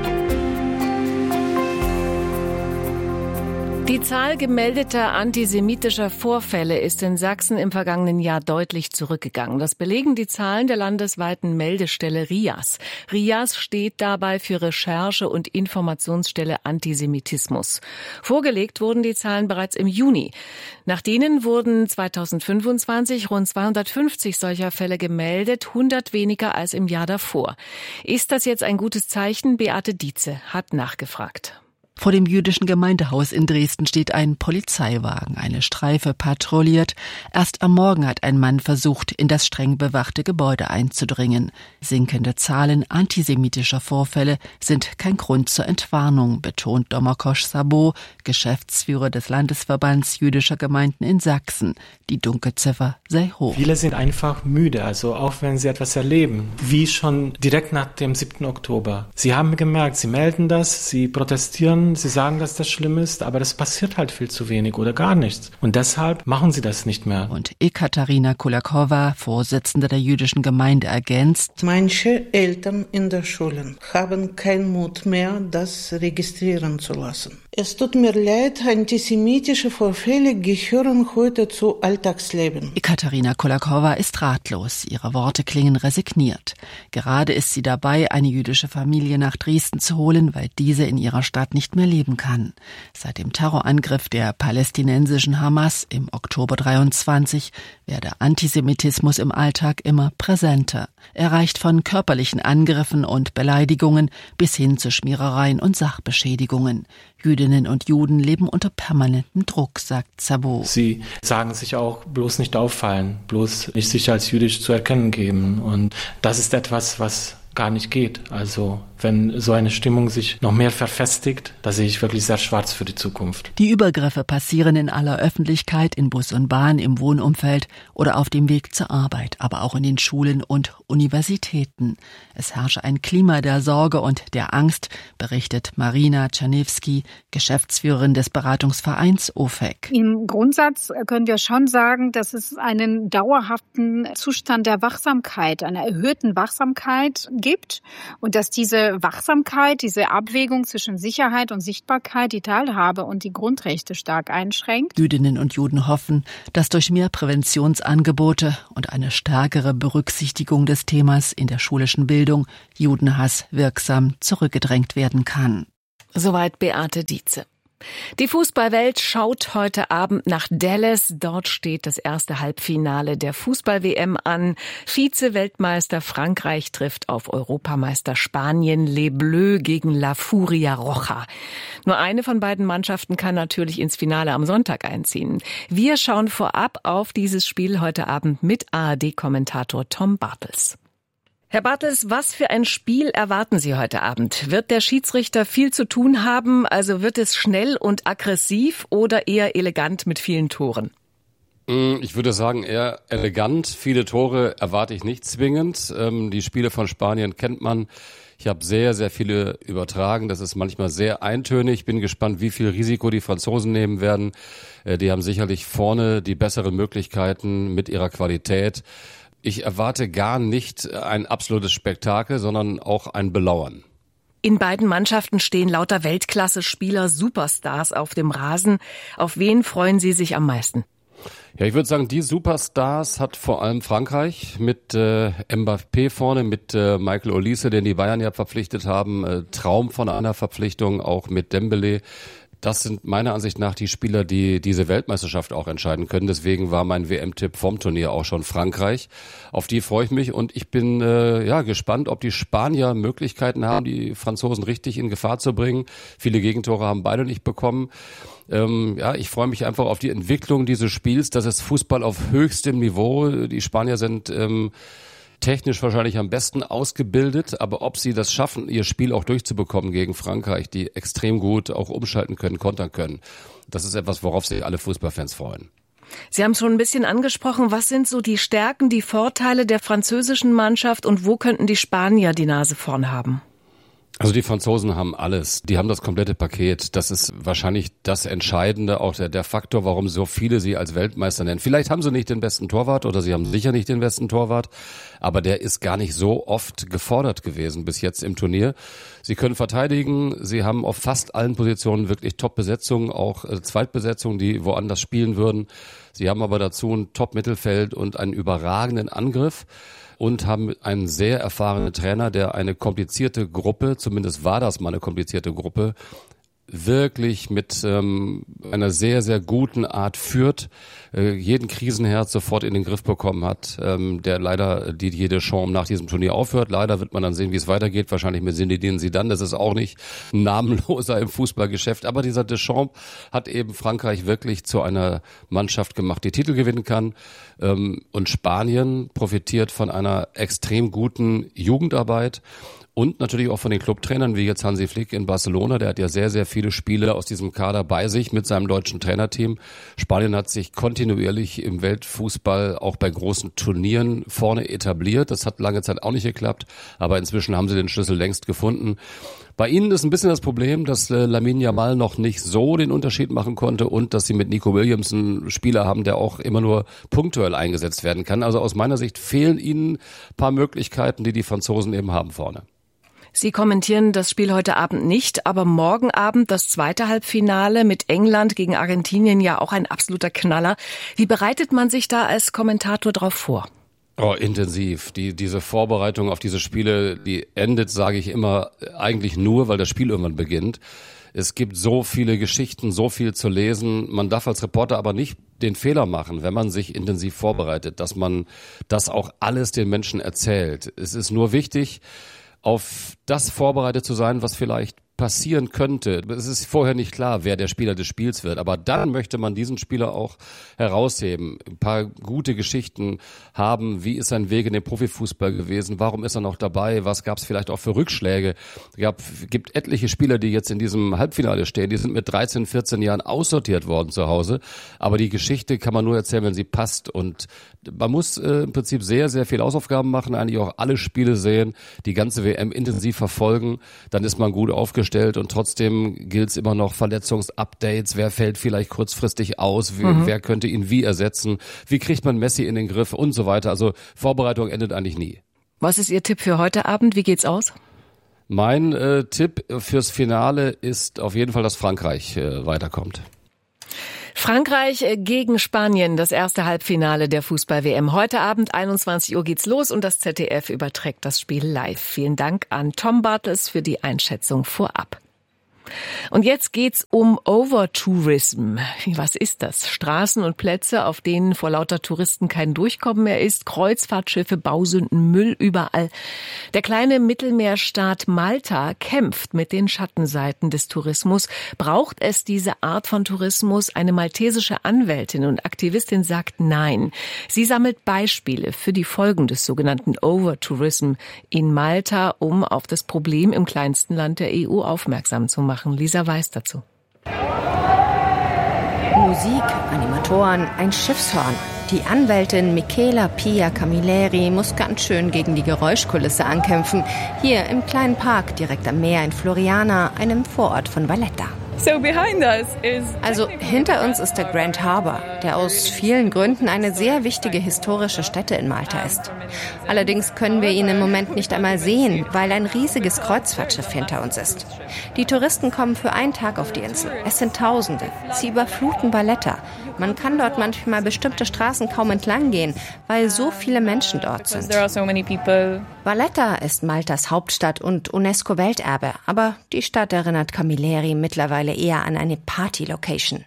Die Zahl gemeldeter antisemitischer Vorfälle ist in Sachsen im vergangenen Jahr deutlich zurückgegangen. Das belegen die Zahlen der landesweiten Meldestelle RIAS. RIAS steht dabei für Recherche- und Informationsstelle Antisemitismus. Vorgelegt wurden die Zahlen bereits im Juni. Nach denen wurden zweitausendfünfundzwanzig rund zweihundertfünfzig solcher Fälle gemeldet, hundert weniger als im Jahr davor. Ist das jetzt ein gutes Zeichen? Beate Dietze hat nachgefragt. Vor dem jüdischen Gemeindehaus in Dresden steht ein Polizeiwagen. Eine Streife patrouilliert. Erst am Morgen hat ein Mann versucht, in das streng bewachte Gebäude einzudringen. Sinkende Zahlen antisemitischer Vorfälle sind kein Grund zur Entwarnung, betont Domakosch Sabo, Geschäftsführer des Landesverbands jüdischer Gemeinden in Sachsen. Die Dunkelziffer sei hoch. Viele sind einfach müde, also auch wenn sie etwas erleben, wie schon direkt nach dem siebten Oktober. Sie haben gemerkt, sie melden das, sie protestieren, sie sagen, dass das schlimm ist, aber das passiert halt viel zu wenig oder gar nichts. Und deshalb machen sie das nicht mehr. Und Ekaterina Kulakowa, Vorsitzende der jüdischen Gemeinde, ergänzt: Manche Eltern in der Schulen haben keinen Mut mehr, das registrieren zu lassen. Es tut mir leid, antisemitische Vorfälle gehören heute zu Alltagsleben. Ekaterina Kulakowa ist ratlos. Ihre Worte klingen resigniert. Gerade ist sie dabei, eine jüdische Familie nach Dresden zu holen, weil diese in ihrer Stadt nicht mehr leben kann. Seit dem Terrorangriff der palästinensischen Hamas im Oktober dreiundzwanzig werde Antisemitismus im Alltag immer präsenter. Er reicht von körperlichen Angriffen und Beleidigungen bis hin zu Schmierereien und Sachbeschädigungen. Jüdinnen und Juden leben unter permanentem Druck, sagt Sabo. Sie sagen sich auch, bloß nicht auffallen, bloß nicht sich als jüdisch zu erkennen geben. Und das ist etwas, was gar nicht geht. Also wenn so eine Stimmung sich noch mehr verfestigt, da sehe ich wirklich sehr schwarz für die Zukunft. Die Übergriffe passieren in aller Öffentlichkeit, in Bus und Bahn, im Wohnumfeld oder auf dem Weg zur Arbeit, aber auch in den Schulen und Universitäten. Es herrsche ein Klima der Sorge und der Angst, berichtet Marina Czerniewski, Geschäftsführerin des Beratungsvereins O F E C. Im Grundsatz können wir schon sagen, dass es einen dauerhaften Zustand der Wachsamkeit, einer erhöhten Wachsamkeit gibt und dass diese Wachsamkeit, diese Abwägung zwischen Sicherheit und Sichtbarkeit die Teilhabe und die Grundrechte stark einschränkt. Jüdinnen und Juden hoffen, dass durch mehr Präventionsangebote und eine stärkere Berücksichtigung des Themas in der schulischen Bildung Judenhass wirksam zurückgedrängt werden kann. Soweit Beate Dietze. Die Fußballwelt schaut heute Abend nach Dallas. Dort steht das erste Halbfinale der Fußball-W M an. Vize-Weltmeister Frankreich trifft auf Europameister Spanien. Les Bleus gegen La Furia Roja. Nur eine von beiden Mannschaften kann natürlich ins Finale am Sonntag einziehen. Wir schauen vorab auf dieses Spiel heute Abend mit A R D-Kommentator Tom Bartels. Herr Bartels, was für ein Spiel erwarten Sie heute Abend? Wird der Schiedsrichter viel zu tun haben? Also wird es schnell und aggressiv oder eher elegant mit vielen Toren? Ich würde sagen eher elegant. Viele Tore erwarte ich nicht zwingend. Die Spiele von Spanien kennt man. Ich habe sehr, sehr viele übertragen. Das ist manchmal sehr eintönig. Bin gespannt, wie viel Risiko die Franzosen nehmen werden. Die haben sicherlich vorne die besseren Möglichkeiten mit ihrer Qualität. Ich erwarte gar nicht ein absolutes Spektakel, sondern auch ein Belauern. In beiden Mannschaften stehen lauter Weltklasse-Spieler, Superstars auf dem Rasen. Auf wen freuen Sie sich am meisten? Ja, ich würde sagen, die Superstars hat vor allem Frankreich mit äh, Mbappé vorne, mit äh, Michael Olise, den die Bayern ja verpflichtet haben. Äh, Traum von einer Verpflichtung, auch mit Dembélé. Das sind meiner Ansicht nach die Spieler, die diese Weltmeisterschaft auch entscheiden können. Deswegen war mein W M-Tipp vom Turnier auch schon Frankreich. Auf die freue ich mich und ich bin äh, ja gespannt, ob die Spanier Möglichkeiten haben, die Franzosen richtig in Gefahr zu bringen. Viele Gegentore haben beide nicht bekommen. Ähm, ja, ich freue mich einfach auf die Entwicklung dieses Spiels. Das ist Fußball auf höchstem Niveau. Die Spanier sind ähm, technisch wahrscheinlich am besten ausgebildet, aber ob sie das schaffen, ihr Spiel auch durchzubekommen gegen Frankreich, die extrem gut auch umschalten können, kontern können, das ist etwas, worauf sich alle Fußballfans freuen. Sie haben es schon ein bisschen angesprochen. Was sind so die Stärken, die Vorteile der französischen Mannschaft und wo könnten die Spanier die Nase vorn haben? Also die Franzosen haben alles. Die haben das komplette Paket. Das ist wahrscheinlich das Entscheidende, auch der, der Faktor, warum so viele sie als Weltmeister nennen. Vielleicht haben sie nicht den besten Torwart oder sie haben sicher nicht den besten Torwart, aber der ist gar nicht so oft gefordert gewesen bis jetzt im Turnier. Sie können verteidigen. Sie haben auf fast allen Positionen wirklich Top-Besetzungen, auch äh, Zweitbesetzungen, die woanders spielen würden. Sie haben aber dazu ein Top-Mittelfeld und einen überragenden Angriff. Und haben einen sehr erfahrenen Trainer, der eine komplizierte Gruppe, zumindest war das mal eine komplizierte Gruppe, wirklich mit ähm, einer sehr, sehr guten Art führt, äh, jeden Krisenherd sofort in den Griff bekommen hat, ähm, der leider die jede Chance nach diesem Turnier aufhört. Leider wird man dann sehen, wie es weitergeht, wahrscheinlich mit Zinedine Zidane. Das ist auch nicht ein namenloser im Fußballgeschäft. Aber dieser Deschamps hat eben Frankreich wirklich zu einer Mannschaft gemacht, die Titel gewinnen kann. Ähm, und Spanien profitiert von einer extrem guten Jugendarbeit. Und natürlich auch von den Clubtrainern, wie jetzt Hansi Flick in Barcelona. Der hat ja sehr, sehr viele Spieler aus diesem Kader bei sich mit seinem deutschen Trainerteam. Spanien hat sich kontinuierlich im Weltfußball auch bei großen Turnieren vorne etabliert. Das hat lange Zeit auch nicht geklappt. Aber inzwischen haben sie den Schlüssel längst gefunden. Bei ihnen ist ein bisschen das Problem, dass äh, Lamine Yamal noch nicht so den Unterschied machen konnte und dass sie mit Nico Williams einen Spieler haben, der auch immer nur punktuell eingesetzt werden kann. Also aus meiner Sicht fehlen ihnen ein paar Möglichkeiten, die die Franzosen eben haben vorne. Sie kommentieren das Spiel heute Abend nicht, aber morgen Abend das zweite Halbfinale mit England gegen Argentinien, ja auch ein absoluter Knaller. Wie bereitet man sich da als Kommentator drauf vor? Oh, intensiv. Die, diese Vorbereitung auf diese Spiele, die endet, sage ich immer, eigentlich nur, weil das Spiel irgendwann beginnt. Es gibt so viele Geschichten, so viel zu lesen. Man darf als Reporter aber nicht den Fehler machen, wenn man sich intensiv vorbereitet, dass man das auch alles den Menschen erzählt. Es ist nur wichtig, auf das vorbereitet zu sein, was vielleicht passieren könnte. Es ist vorher nicht klar, wer der Spieler des Spiels wird, aber dann möchte man diesen Spieler auch herausheben, ein paar gute Geschichten haben, wie ist sein Weg in den Profifußball gewesen, warum ist er noch dabei, was gab es vielleicht auch für Rückschläge. Es gab, gibt etliche Spieler, die jetzt in diesem Halbfinale stehen, die sind mit dreizehn, vierzehn Jahren aussortiert worden zu Hause, aber die Geschichte kann man nur erzählen, wenn sie passt, und man muss äh, im Prinzip sehr, sehr viel Hausaufgaben machen, eigentlich auch alle Spiele sehen, die ganze W M intensiv verfolgen, dann ist man gut aufgestellt. Und trotzdem gilt es immer noch Verletzungsupdates. Wer fällt vielleicht kurzfristig aus? Wie, mhm. Wer könnte ihn wie ersetzen? Wie kriegt man Messi in den Griff und so weiter? Also Vorbereitung endet eigentlich nie. Was ist Ihr Tipp für heute Abend? Wie geht's aus? Mein äh, Tipp fürs Finale ist auf jeden Fall, dass Frankreich äh, weiterkommt. Frankreich gegen Spanien, das erste Halbfinale der Fußball-W M. Heute Abend einundzwanzig Uhr geht's los und das Z D F überträgt das Spiel live. Vielen Dank an Tom Bartels für die Einschätzung vorab. Und jetzt geht's um Overtourism. Was ist das? Straßen und Plätze, auf denen vor lauter Touristen kein Durchkommen mehr ist, Kreuzfahrtschiffe, Bausünden, Müll überall. Der kleine Mittelmeerstaat Malta kämpft mit den Schattenseiten des Tourismus. Braucht es diese Art von Tourismus? Eine maltesische Anwältin und Aktivistin sagt nein. Sie sammelt Beispiele für die Folgen des sogenannten Overtourism in Malta, um auf das Problem im kleinsten Land der E U aufmerksam zu machen. Lisa Weiß dazu. Musik, Animatoren, ein Schiffshorn. Die Anwältin Michela Pia Camilleri muss ganz schön gegen die Geräuschkulisse ankämpfen. Hier im kleinen Park direkt am Meer in Floriana, einem Vorort von Valletta. Also hinter uns ist der Grand Harbour, der aus vielen Gründen eine sehr wichtige historische Stätte in Malta ist. Allerdings können wir ihn im Moment nicht einmal sehen, weil ein riesiges Kreuzfahrtschiff hinter uns ist. Die Touristen kommen für einen Tag auf die Insel. Es sind Tausende. Sie überfluten Valletta. Man kann dort manchmal bestimmte Straßen kaum entlang gehen, weil so viele Menschen dort sind. Valletta ist Maltas Hauptstadt und UNESCO-Welterbe, aber die Stadt erinnert Camilleri mittlerweile eher an eine Party-Location.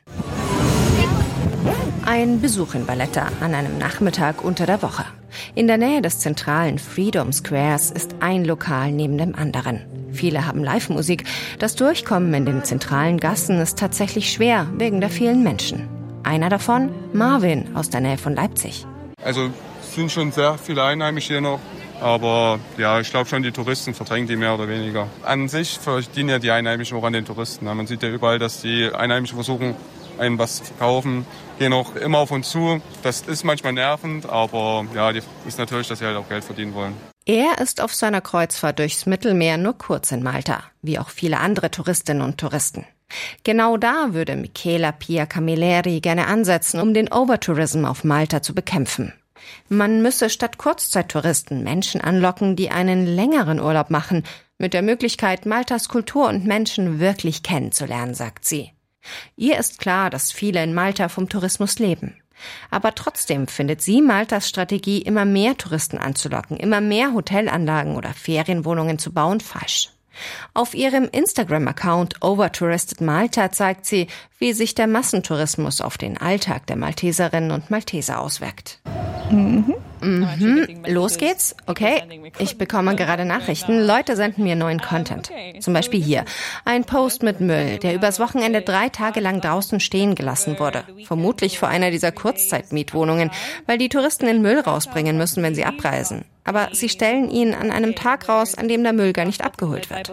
Ein Besuch in Valletta an einem Nachmittag unter der Woche. In der Nähe des zentralen Freedom Squares ist ein Lokal neben dem anderen. Viele haben Live-Musik. Das Durchkommen in den zentralen Gassen ist tatsächlich schwer wegen der vielen Menschen. Einer davon, Marvin aus der Nähe von Leipzig. Also es sind schon sehr viele Einheimische hier noch, aber ja, ich glaube schon, die Touristen verdrängen die mehr oder weniger. An sich verdienen ja die Einheimischen auch an den Touristen. Man sieht ja überall, dass die Einheimischen versuchen, einem was zu verkaufen, gehen auch immer auf uns zu. Das ist manchmal nervend, aber ja, die ist natürlich, dass sie halt auch Geld verdienen wollen. Er ist auf seiner Kreuzfahrt durchs Mittelmeer nur kurz in Malta, wie auch viele andere Touristinnen und Touristen. Genau da würde Michela Pia Camilleri gerne ansetzen, um den Overtourism auf Malta zu bekämpfen. Man müsse statt Kurzzeittouristen Menschen anlocken, die einen längeren Urlaub machen, mit der Möglichkeit, Maltas Kultur und Menschen wirklich kennenzulernen, sagt sie. Ihr ist klar, dass viele in Malta vom Tourismus leben. Aber trotzdem findet sie Maltas Strategie, immer mehr Touristen anzulocken, immer mehr Hotelanlagen oder Ferienwohnungen zu bauen, falsch. Auf ihrem Instagram-Account Overtouristed Malta zeigt sie, wie sich der Massentourismus auf den Alltag der Malteserinnen und Malteser auswirkt. Mhm. Mhm. Los geht's? Okay. Ich bekomme gerade Nachrichten. Leute senden mir neuen Content. Zum Beispiel hier. Ein Post mit Müll, der übers Wochenende drei Tage lang draußen stehen gelassen wurde. Vermutlich vor einer dieser Kurzzeitmietwohnungen, weil die Touristen den Müll rausbringen müssen, wenn sie abreisen. Aber sie stellen ihn an einem Tag raus, an dem der Müll gar nicht abgeholt wird.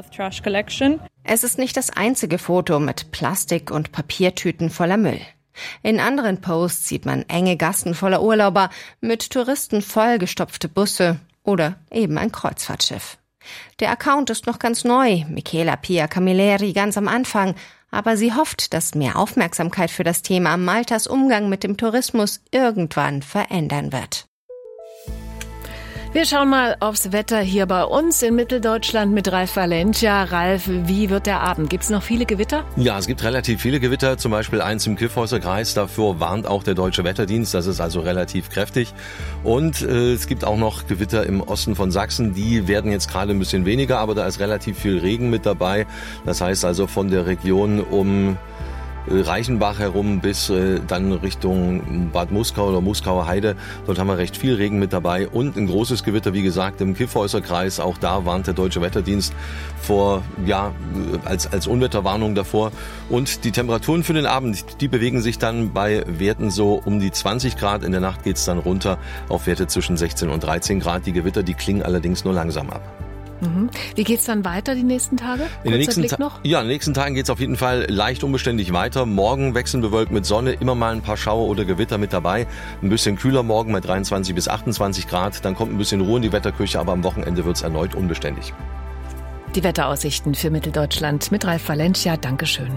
Es ist nicht das einzige Foto mit Plastik- und Papiertüten voller Müll. In anderen Posts sieht man enge Gassen voller Urlauber, mit Touristen vollgestopfte Busse oder eben ein Kreuzfahrtschiff. Der Account ist noch ganz neu, Michela Pia Camilleri ganz am Anfang, aber sie hofft, dass mehr Aufmerksamkeit für das Thema Maltas Umgang mit dem Tourismus irgendwann verändern wird. Wir schauen mal aufs Wetter hier bei uns in Mitteldeutschland mit Ralf Valencia. Ralf, wie wird der Abend? Gibt es noch viele Gewitter? Ja, es gibt relativ viele Gewitter, zum Beispiel eins im Kyffhäuser Kreis. Dafür warnt auch der Deutsche Wetterdienst, das ist also relativ kräftig. Und äh, es gibt auch noch Gewitter im Osten von Sachsen, die werden jetzt gerade ein bisschen weniger, aber da ist relativ viel Regen mit dabei. Das heißt also von der Region um Reichenbach herum bis äh, dann Richtung Bad Muskau oder Muskauer Heide. Dort haben wir recht viel Regen mit dabei und ein großes Gewitter, wie gesagt, im Kyffhäuser Kreis. Auch da warnt der Deutsche Wetterdienst vor, ja, als, als Unwetterwarnung davor. Und die Temperaturen für den Abend, die bewegen sich dann bei Werten so um die zwanzig Grad. In der Nacht geht's dann runter auf Werte zwischen sechzehn und dreizehn Grad. Die Gewitter, die klingen allerdings nur langsam ab. Mhm. Wie geht's dann weiter die nächsten Tage? In den nächsten, Blick noch? Ja, in den nächsten Tagen geht's auf jeden Fall leicht unbeständig weiter. Morgen wechselbewölkt mit Sonne, immer mal ein paar Schauer oder Gewitter mit dabei. Ein bisschen kühler morgen bei dreiundzwanzig bis achtundzwanzig Grad. Dann kommt ein bisschen Ruhe in die Wetterküche, aber am Wochenende wird's erneut unbeständig. Die Wetteraussichten für Mitteldeutschland mit Ralf Valencia. Dankeschön.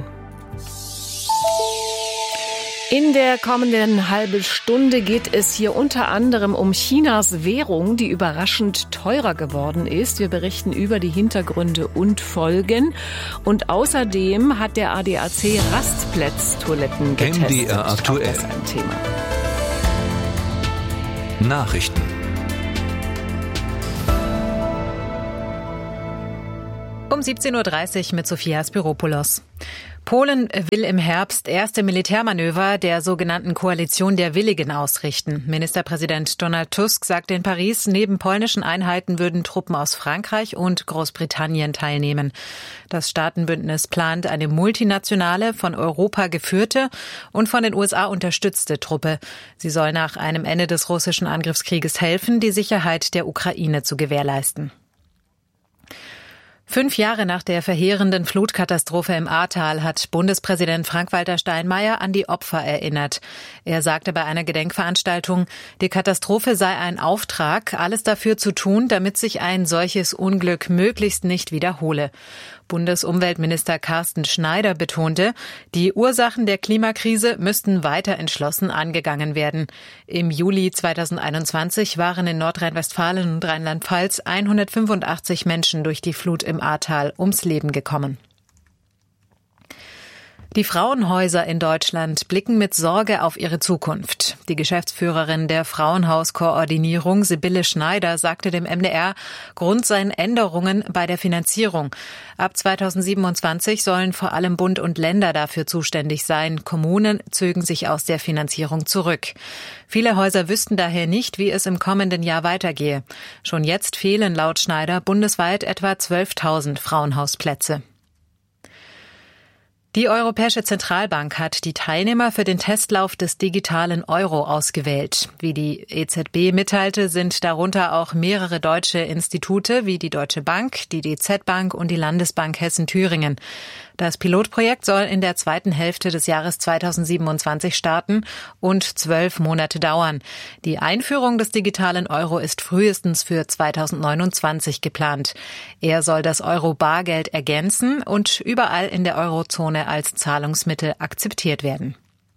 In der kommenden halben Stunde geht es hier unter anderem um Chinas Währung, die überraschend teurer geworden ist. Wir berichten über die Hintergründe und Folgen. Und außerdem hat der A D A C Rastplatztoiletten getestet. M D R aktuell. Das ist ein Thema. Nachrichten. Um siebzehn Uhr dreißig mit Sophia Spiropoulos. Polen will im Herbst erste Militärmanöver der sogenannten Koalition der Willigen ausrichten. Ministerpräsident Donald Tusk sagte in Paris, neben polnischen Einheiten würden Truppen aus Frankreich und Großbritannien teilnehmen. Das Staatenbündnis plant eine multinationale, von Europa geführte und von den U S A unterstützte Truppe. Sie soll nach einem Ende des russischen Angriffskrieges helfen, die Sicherheit der Ukraine zu gewährleisten. Fünf Jahre nach der verheerenden Flutkatastrophe im Ahrtal hat Bundespräsident Frank-Walter Steinmeier an die Opfer erinnert. Er sagte bei einer Gedenkveranstaltung, die Katastrophe sei ein Auftrag, alles dafür zu tun, damit sich ein solches Unglück möglichst nicht wiederhole. Bundesumweltminister Carsten Schneider betonte, die Ursachen der Klimakrise müssten weiter entschlossen angegangen werden. Im Juli zweitausendeinundzwanzig waren in Nordrhein-Westfalen und Rheinland-Pfalz hundertfünfundachtzig Menschen durch die Flut im Ahrtal ums Leben gekommen. Die Frauenhäuser in Deutschland blicken mit Sorge auf ihre Zukunft. Die Geschäftsführerin der Frauenhauskoordinierung, Sibylle Schneider, sagte dem M D R, Grund seien Änderungen bei der Finanzierung. Ab zweitausendsiebenundzwanzig sollen vor allem Bund und Länder dafür zuständig sein. Kommunen zögen sich aus der Finanzierung zurück. Viele Häuser wüssten daher nicht, wie es im kommenden Jahr weitergehe. Schon jetzt fehlen laut Schneider bundesweit etwa zwölftausend Frauenhausplätze. Die Europäische Zentralbank hat die Teilnehmer für den Testlauf des digitalen Euro ausgewählt. Wie die E Z B mitteilte, sind darunter auch mehrere deutsche Institute wie die Deutsche Bank, die D Z Bank und die Landesbank Hessen-Thüringen. Das Pilotprojekt soll in der zweiten Hälfte des Jahres zweitausendsiebenundzwanzig starten und zwölf Monate dauern. Die Einführung des digitalen Euro ist frühestens für zweitausendneunundzwanzig geplant. Er soll das Euro-Bargeld ergänzen und überall in der Eurozone als Zahlungsmittel akzeptiert werden.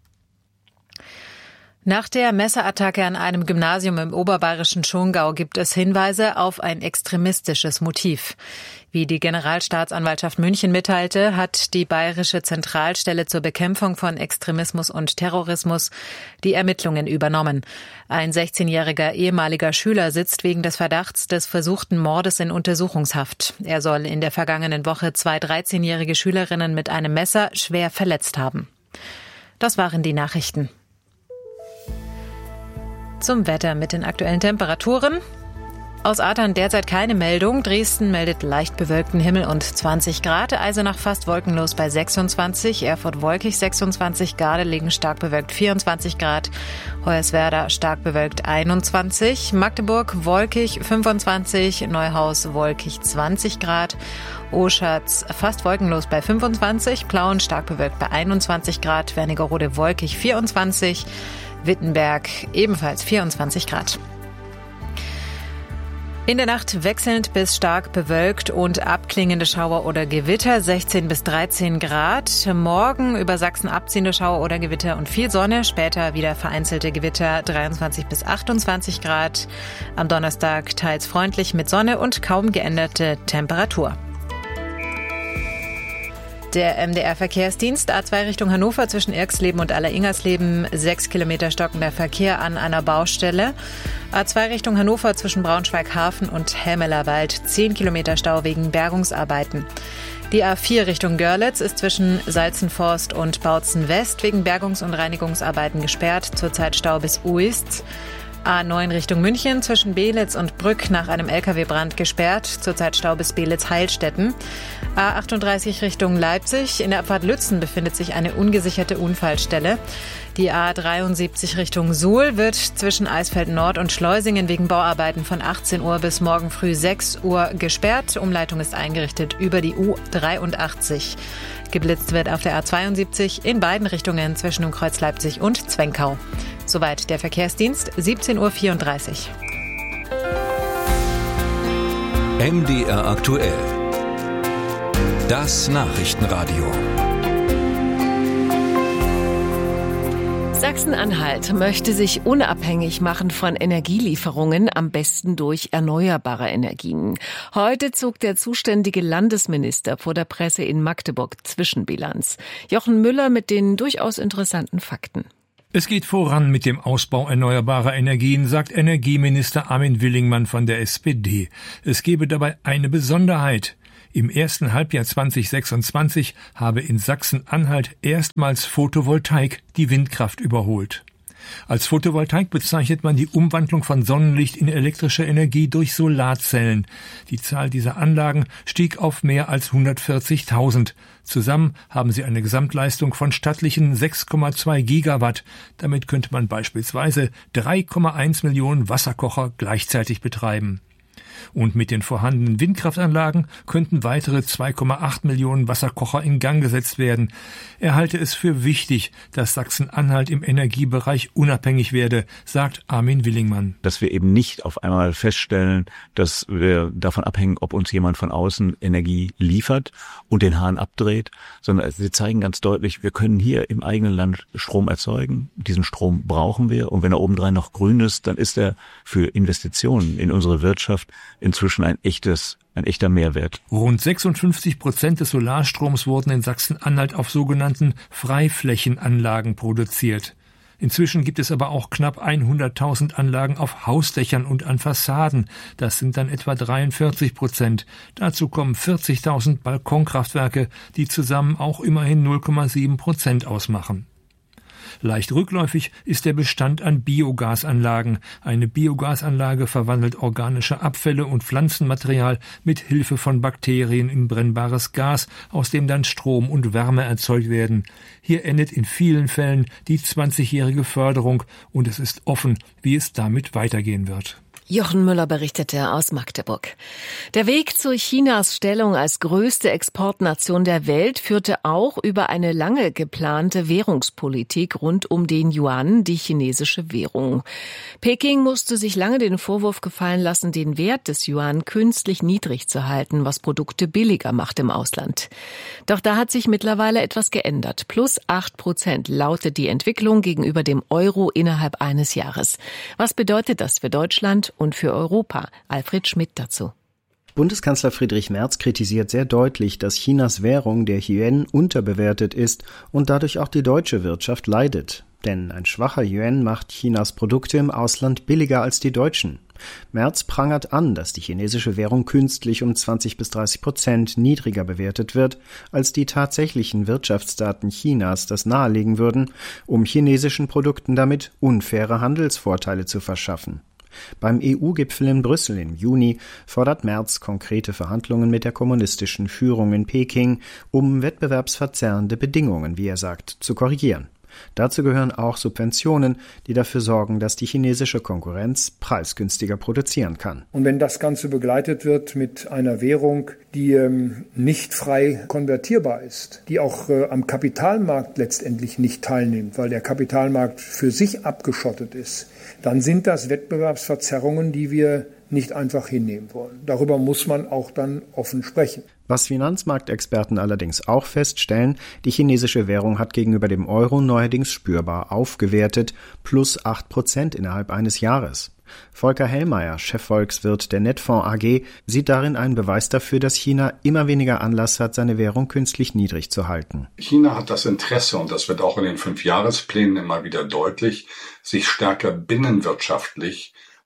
Nach der Messerattacke an einem Gymnasium im oberbayerischen Schongau gibt es Hinweise auf ein extremistisches Motiv. Wie die Generalstaatsanwaltschaft München mitteilte, hat die Bayerische Zentralstelle zur Bekämpfung von Extremismus und Terrorismus die Ermittlungen übernommen. Ein sechzehnjähriger ehemaliger Schüler sitzt wegen des Verdachts des versuchten Mordes in Untersuchungshaft. Er soll in der vergangenen Woche zwei dreizehnjährige Schülerinnen mit einem Messer schwer verletzt haben. Das waren die Nachrichten. Zum Wetter mit den aktuellen Temperaturen. Aus Ahrtal derzeit keine Meldung. Dresden meldet leicht bewölkten Himmel und zwanzig Grad. Eisenach fast wolkenlos bei sechsundzwanzig. Erfurt wolkig sechsundzwanzig. Gardelegen stark bewölkt vierundzwanzig Grad. Hoyerswerda stark bewölkt einundzwanzig. Magdeburg wolkig fünfundzwanzig. Neuhaus wolkig zwanzig Grad. Oschatz fast wolkenlos bei fünfundzwanzig. Plauen stark bewölkt bei einundzwanzig Grad. Wernigerode wolkig vierundzwanzig. Wittenberg ebenfalls vierundzwanzig Grad. In der Nacht wechselnd bis stark bewölkt und abklingende Schauer oder Gewitter, sechzehn bis dreizehn Grad. Morgen über Sachsen abziehende Schauer oder Gewitter und viel Sonne. Später wieder vereinzelte Gewitter, dreiundzwanzig bis achtundzwanzig Grad. Am Donnerstag teils freundlich mit Sonne und kaum geänderte Temperatur. Der M D R-Verkehrsdienst A zwei Richtung Hannover zwischen Irxleben und Aller-Ingersleben, sechs Kilometer stockender Verkehr an einer Baustelle. A zwei Richtung Hannover zwischen Braunschweig-Hafen und Helmelerwald, zehn Kilometer Stau wegen Bergungsarbeiten. Die A vier Richtung Görlitz ist zwischen Salzenforst und Bautzen West wegen Bergungs- und Reinigungsarbeiten gesperrt. Zurzeit Stau bis Uist. A neun Richtung München zwischen Beelitz und Brück nach einem L K W-Brand gesperrt. Zurzeit Stau bis Beelitz-Heilstätten. A achtunddreißig Richtung Leipzig. In der Abfahrt Lützen befindet sich eine ungesicherte Unfallstelle. Die A dreiundsiebzig Richtung Suhl wird zwischen Eisfeld Nord und Schleusingen wegen Bauarbeiten von achtzehn Uhr bis morgen früh sechs Uhr gesperrt. Umleitung ist eingerichtet über die U dreiundachtzig. Geblitzt wird auf der A zweiundsiebzig in beiden Richtungen zwischen dem Kreuz Leipzig und Zwenkau. Soweit der Verkehrsdienst, siebzehn Uhr vierunddreißig. M D R aktuell. Das Nachrichtenradio. Sachsen-Anhalt möchte sich unabhängig machen von Energielieferungen, am besten durch erneuerbare Energien. Heute zog der zuständige Landesminister vor der Presse in Magdeburg Zwischenbilanz. Jochen Müller mit den durchaus interessanten Fakten. Es geht voran mit dem Ausbau erneuerbarer Energien, sagt Energieminister Armin Willingmann von der S P D. Es gebe dabei eine Besonderheit. Im ersten Halbjahr zweitausendsechsundzwanzig habe in Sachsen-Anhalt erstmals Photovoltaik die Windkraft überholt. Als Photovoltaik bezeichnet man die Umwandlung von Sonnenlicht in elektrische Energie durch Solarzellen. Die Zahl dieser Anlagen stieg auf mehr als hundertvierzigtausend. Zusammen haben sie eine Gesamtleistung von stattlichen sechs Komma zwei Gigawatt. Damit könnte man beispielsweise drei Komma eins Millionen Wasserkocher gleichzeitig betreiben. Und mit den vorhandenen Windkraftanlagen könnten weitere zwei Komma acht Millionen Wasserkocher in Gang gesetzt werden. Er halte es für wichtig, dass Sachsen-Anhalt im Energiebereich unabhängig werde, sagt Armin Willingmann. Dass wir eben nicht auf einmal feststellen, dass wir davon abhängen, ob uns jemand von außen Energie liefert und den Hahn abdreht, sondern sie zeigen ganz deutlich, wir können hier im eigenen Land Strom erzeugen. Diesen Strom brauchen wir. Und wenn er obendrein noch grün ist, dann ist er für Investitionen in unsere Wirtschaft inzwischen ein echtes, ein echter Mehrwert. Rund sechsundfünfzig Prozent des Solarstroms wurden in Sachsen-Anhalt auf sogenannten Freiflächenanlagen produziert. Inzwischen gibt es aber auch knapp hunderttausend Anlagen auf Hausdächern und an Fassaden. Das sind dann etwa dreiundvierzig Prozent. Dazu kommen vierzigtausend Balkonkraftwerke, die zusammen auch immerhin null Komma sieben Prozent ausmachen. Leicht rückläufig ist der Bestand an Biogasanlagen. Eine Biogasanlage verwandelt organische Abfälle und Pflanzenmaterial mit Hilfe von Bakterien in brennbares Gas, aus dem dann Strom und Wärme erzeugt werden. Hier endet in vielen Fällen die zwanzigjährige Förderung und es ist offen, wie es damit weitergehen wird. Jochen Müller berichtete aus Magdeburg. Der Weg zu Chinas Stellung als größte Exportnation der Welt führte auch über eine lange geplante Währungspolitik rund um den Yuan, die chinesische Währung. Peking musste sich lange den Vorwurf gefallen lassen, den Wert des Yuan künstlich niedrig zu halten, was Produkte billiger macht im Ausland. Doch da hat sich mittlerweile etwas geändert. Plus acht Prozent lautet die Entwicklung gegenüber dem Euro innerhalb eines Jahres. Was bedeutet das für Deutschland und für Europa? Alfred Schmidt dazu. Bundeskanzler Friedrich Merz kritisiert sehr deutlich, dass Chinas Währung, der Yuan, unterbewertet ist und dadurch auch die deutsche Wirtschaft leidet. Denn ein schwacher Yuan macht Chinas Produkte im Ausland billiger als die deutschen. Merz prangert an, dass die chinesische Währung künstlich um zwanzig bis dreißig Prozent niedriger bewertet wird, als die tatsächlichen Wirtschaftsdaten Chinas das nahelegen würden, um chinesischen Produkten damit unfaire Handelsvorteile zu verschaffen. Beim E U-Gipfel in Brüssel im Juni fordert Merz konkrete Verhandlungen mit der kommunistischen Führung in Peking, um wettbewerbsverzerrende Bedingungen, wie er sagt, zu korrigieren. Dazu gehören auch Subventionen, die dafür sorgen, dass die chinesische Konkurrenz preisgünstiger produzieren kann. Und wenn das Ganze begleitet wird mit einer Währung, die ähm, nicht frei konvertierbar ist, die auch äh, am Kapitalmarkt letztendlich nicht teilnimmt, weil der Kapitalmarkt für sich abgeschottet ist, dann sind das Wettbewerbsverzerrungen, die wir nicht einfach hinnehmen wollen. Darüber muss man auch dann offen sprechen. Was Finanzmarktexperten allerdings auch feststellen, die chinesische Währung hat gegenüber dem Euro neuerdings spürbar aufgewertet, plus acht Prozent innerhalb eines Jahres. Volker Hellmeier, Chefvolkswirt der Netfonds A G, sieht darin einen Beweis dafür, dass China immer weniger Anlass hat, seine Währung künstlich niedrig zu halten. China hat das Interesse, und das wird auch in den Fünfjahresplänen immer wieder deutlich, sich stärker binnenwirtschaftlich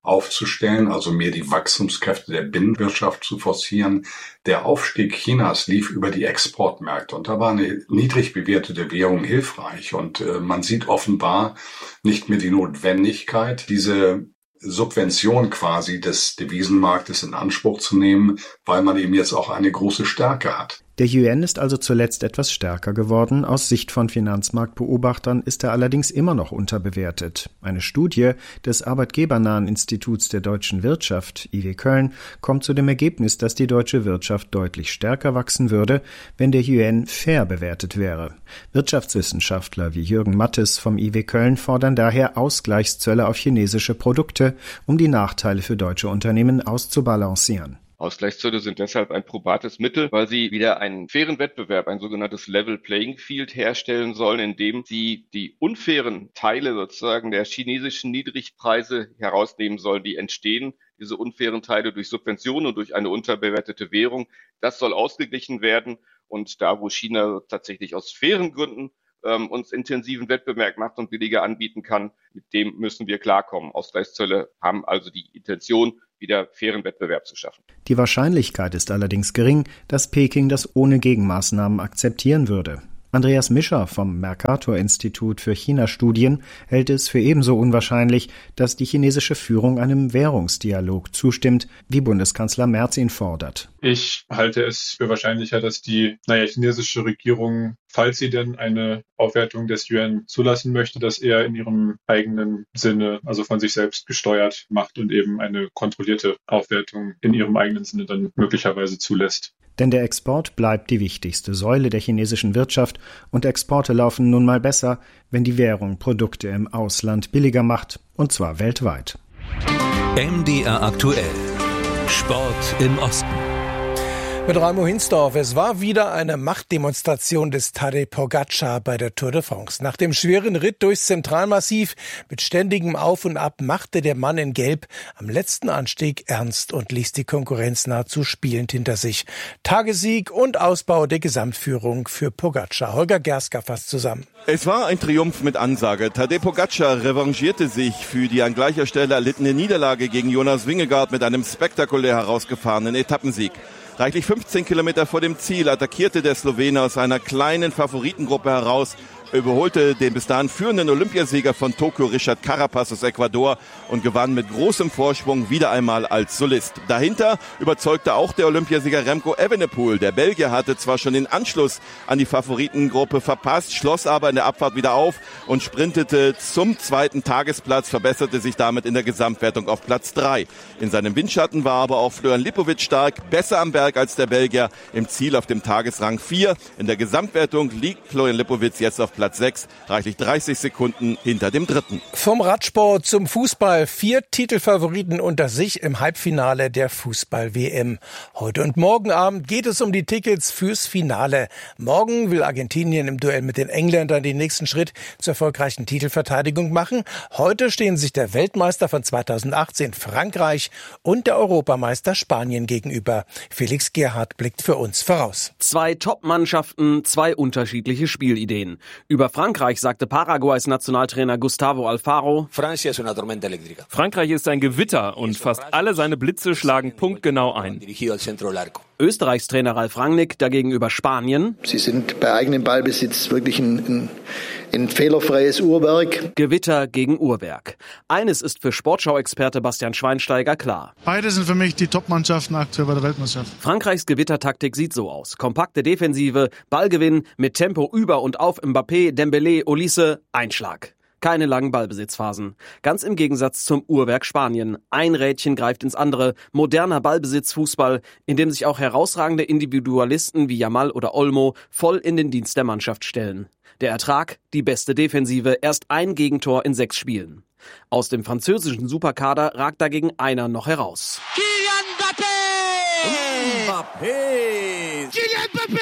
aufzustellen, also mehr die Wachstumskräfte der Binnenwirtschaft zu forcieren. Der Aufstieg Chinas lief über die Exportmärkte und da war eine niedrig bewertete Währung hilfreich und äh, man sieht offenbar nicht mehr die Notwendigkeit, diese Subvention quasi des Devisenmarktes in Anspruch zu nehmen, weil man eben jetzt auch eine große Stärke hat. Der Yuan ist also zuletzt etwas stärker geworden. Aus Sicht von Finanzmarktbeobachtern ist er allerdings immer noch unterbewertet. Eine Studie des arbeitgebernahen Instituts der deutschen Wirtschaft, I W Köln, kommt zu dem Ergebnis, dass die deutsche Wirtschaft deutlich stärker wachsen würde, wenn der Yuan fair bewertet wäre. Wirtschaftswissenschaftler wie Jürgen Mattes vom I W Köln fordern daher Ausgleichszölle auf chinesische Produkte, um die Nachteile für deutsche Unternehmen auszubalancieren. Ausgleichszölle sind deshalb ein probates Mittel, weil sie wieder einen fairen Wettbewerb, ein sogenanntes Level Playing Field herstellen sollen, indem sie die unfairen Teile sozusagen der chinesischen Niedrigpreise herausnehmen sollen, die entstehen, diese unfairen Teile durch Subventionen und durch eine unterbewertete Währung. Das soll ausgeglichen werden und da, wo China tatsächlich aus fairen Gründen ähm, uns intensiven Wettbewerb macht und billiger anbieten kann, mit dem müssen wir klarkommen. Ausgleichszölle haben also die Intention, wieder fairen Wettbewerb zu schaffen. Die Wahrscheinlichkeit ist allerdings gering, dass Peking das ohne Gegenmaßnahmen akzeptieren würde. Andreas Mischer vom Mercator-Institut für China-Studien hält es für ebenso unwahrscheinlich, dass die chinesische Führung einem Währungsdialog zustimmt, wie Bundeskanzler Merz ihn fordert. Ich halte es für wahrscheinlicher, dass die naja, chinesische Regierung, falls sie denn eine Aufwertung des Yuan zulassen möchte, das eher in ihrem eigenen Sinne, also von sich selbst gesteuert macht und eben eine kontrollierte Aufwertung in ihrem eigenen Sinne dann möglicherweise zulässt. Denn der Export bleibt die wichtigste Säule der chinesischen Wirtschaft und Exporte laufen nun mal besser, wenn die Währung Produkte im Ausland billiger macht, und zwar weltweit. M D R aktuell. Sport im Osten. Mit Raimo Hinsdorf. Es war wieder eine Machtdemonstration des Tadej Pogačar bei der Tour de France. Nach dem schweren Ritt durchs Zentralmassiv mit ständigem Auf und Ab machte der Mann in Gelb am letzten Anstieg ernst und ließ die Konkurrenz nahezu spielend hinter sich. Tagessieg und Ausbau der Gesamtführung für Pogačar. Holger Gerska fasst zusammen. Es war ein Triumph mit Ansage. Tadej Pogačar revanchierte sich für die an gleicher Stelle erlittene Niederlage gegen Jonas Vingegaard mit einem spektakulär herausgefahrenen Etappensieg. Reichlich fünfzehn Kilometer vor dem Ziel attackierte der Slowene aus einer kleinen Favoritengruppe heraus, überholte den bis dahin führenden Olympiasieger von Tokio Richard Carapaz aus Ecuador und gewann mit großem Vorsprung wieder einmal als Solist. Dahinter überzeugte auch der Olympiasieger Remco Evenepoel. Der Belgier hatte zwar schon den Anschluss an die Favoritengruppe verpasst, schloss aber in der Abfahrt wieder auf und sprintete zum zweiten Tagesplatz, verbesserte sich damit in der Gesamtwertung auf Platz drei. In seinem Windschatten war aber auch Florian Lipowitz stark, besser am Berg als der Belgier, im Ziel auf dem Tagesrang vier. In der Gesamtwertung liegt Florian Lipowitz jetzt auf Platz sechs, reichlich dreißig Sekunden hinter dem Dritten. Vom Radsport zum Fußball. Vier Titelfavoriten unter sich im Halbfinale der Fußball-W M. Heute und morgen Abend geht es um die Tickets fürs Finale. Morgen will Argentinien im Duell mit den Engländern den nächsten Schritt zur erfolgreichen Titelverteidigung machen. Heute stehen sich der Weltmeister von zweitausendachtzehn Frankreich und der Europameister Spanien gegenüber. Felix Gerhardt blickt für uns voraus. Zwei Top-Mannschaften, zwei unterschiedliche Spielideen. Über Frankreich sagte Paraguays Nationaltrainer Gustavo Alfaro: Frankreich ist ein Gewitter und fast alle seine Blitze schlagen punktgenau ein. Österreichs Trainer Ralf Rangnick dagegen über Spanien: Sie sind bei eigenem Ballbesitz wirklich ein, ein, ein fehlerfreies Uhrwerk. Gewitter gegen Uhrwerk. Eines ist für Sportschau-Experte Bastian Schweinsteiger klar. Beide sind für mich die Top-Mannschaften aktuell bei der Weltmeisterschaft. Frankreichs Gewittertaktik sieht so aus. Kompakte Defensive, Ballgewinn, mit Tempo über und auf Mbappé, Dembélé, Olise, Einschlag. Keine langen Ballbesitzphasen. Ganz im Gegensatz zum Uhrwerk Spanien. Ein Rädchen greift ins andere. Moderner Ballbesitzfußball, in dem sich auch herausragende Individualisten wie Yamal oder Olmo voll in den Dienst der Mannschaft stellen. Der Ertrag? Die beste Defensive. Erst ein Gegentor in sechs Spielen. Aus dem französischen Superkader ragt dagegen einer noch heraus. Kylian Mbappé! Mbappé! Kylian Mbappé!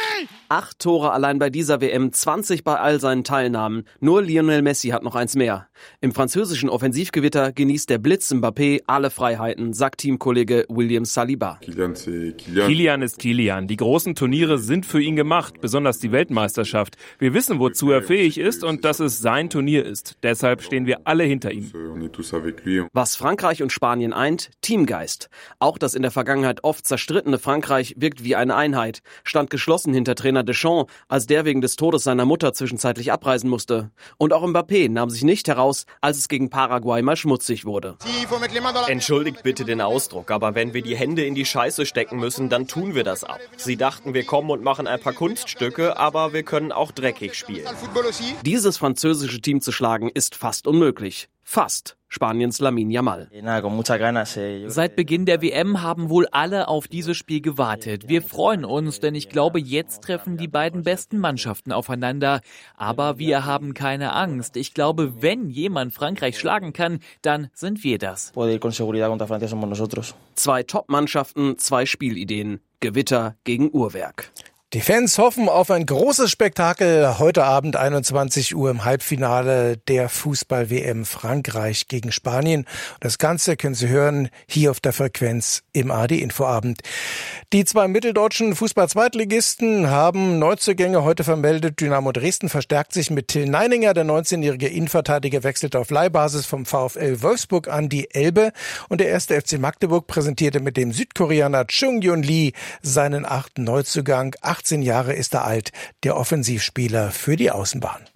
Acht Tore allein bei dieser W M, zwanzig bei all seinen Teilnahmen. Nur Lionel Messi hat noch eins mehr. Im französischen Offensivgewitter genießt der Blitz Mbappé alle Freiheiten, sagt Teamkollege William Saliba. Kilian ist Kilian. Die großen Turniere sind für ihn gemacht, besonders die Weltmeisterschaft. Wir wissen, wozu er fähig ist und dass es sein Turnier ist. Deshalb stehen wir alle hinter ihm. Was Frankreich und Spanien eint, Teamgeist. Auch das in der Vergangenheit oft zerstrittene Frankreich wirkt wie eine Einheit, stand geschlossen hinter Trainer Deschamps, als der wegen des Todes seiner Mutter zwischenzeitlich abreisen musste. Und auch Mbappé nahm sich nicht heraus, als es gegen Paraguay mal schmutzig wurde. Entschuldigt bitte den Ausdruck, aber wenn wir die Hände in die Scheiße stecken müssen, dann tun wir das auch. Sie dachten, wir kommen und machen ein paar Kunststücke, aber wir können auch dreckig spielen. Dieses französische Team zu schlagen, ist fast unmöglich. Fast. Spaniens Lamine Yamal. Seit Beginn der W M haben wohl alle auf dieses Spiel gewartet. Wir freuen uns, denn ich glaube, jetzt treffen die beiden besten Mannschaften aufeinander. Aber wir haben keine Angst. Ich glaube, wenn jemand Frankreich schlagen kann, dann sind wir das. Zwei Top-Mannschaften, zwei Spielideen. Gewitter gegen Uhrwerk. Die Fans hoffen auf ein großes Spektakel heute Abend einundzwanzig Uhr im Halbfinale der Fußball-W M Frankreich gegen Spanien. Das Ganze können Sie hören hier auf der Frequenz im A R D-Infoabend. Die zwei mitteldeutschen Fußball-Zweitligisten haben Neuzugänge heute vermeldet. Dynamo Dresden verstärkt sich mit Till Neininger. Der neunzehnjährige Innenverteidiger wechselt auf Leihbasis vom VfL Wolfsburg an die Elbe. Und der erste F C Magdeburg präsentierte mit dem Südkoreaner Chung-Yun Lee seinen achten Neuzugang. achtzehn Jahre ist er alt, der Offensivspieler für die Außenbahn.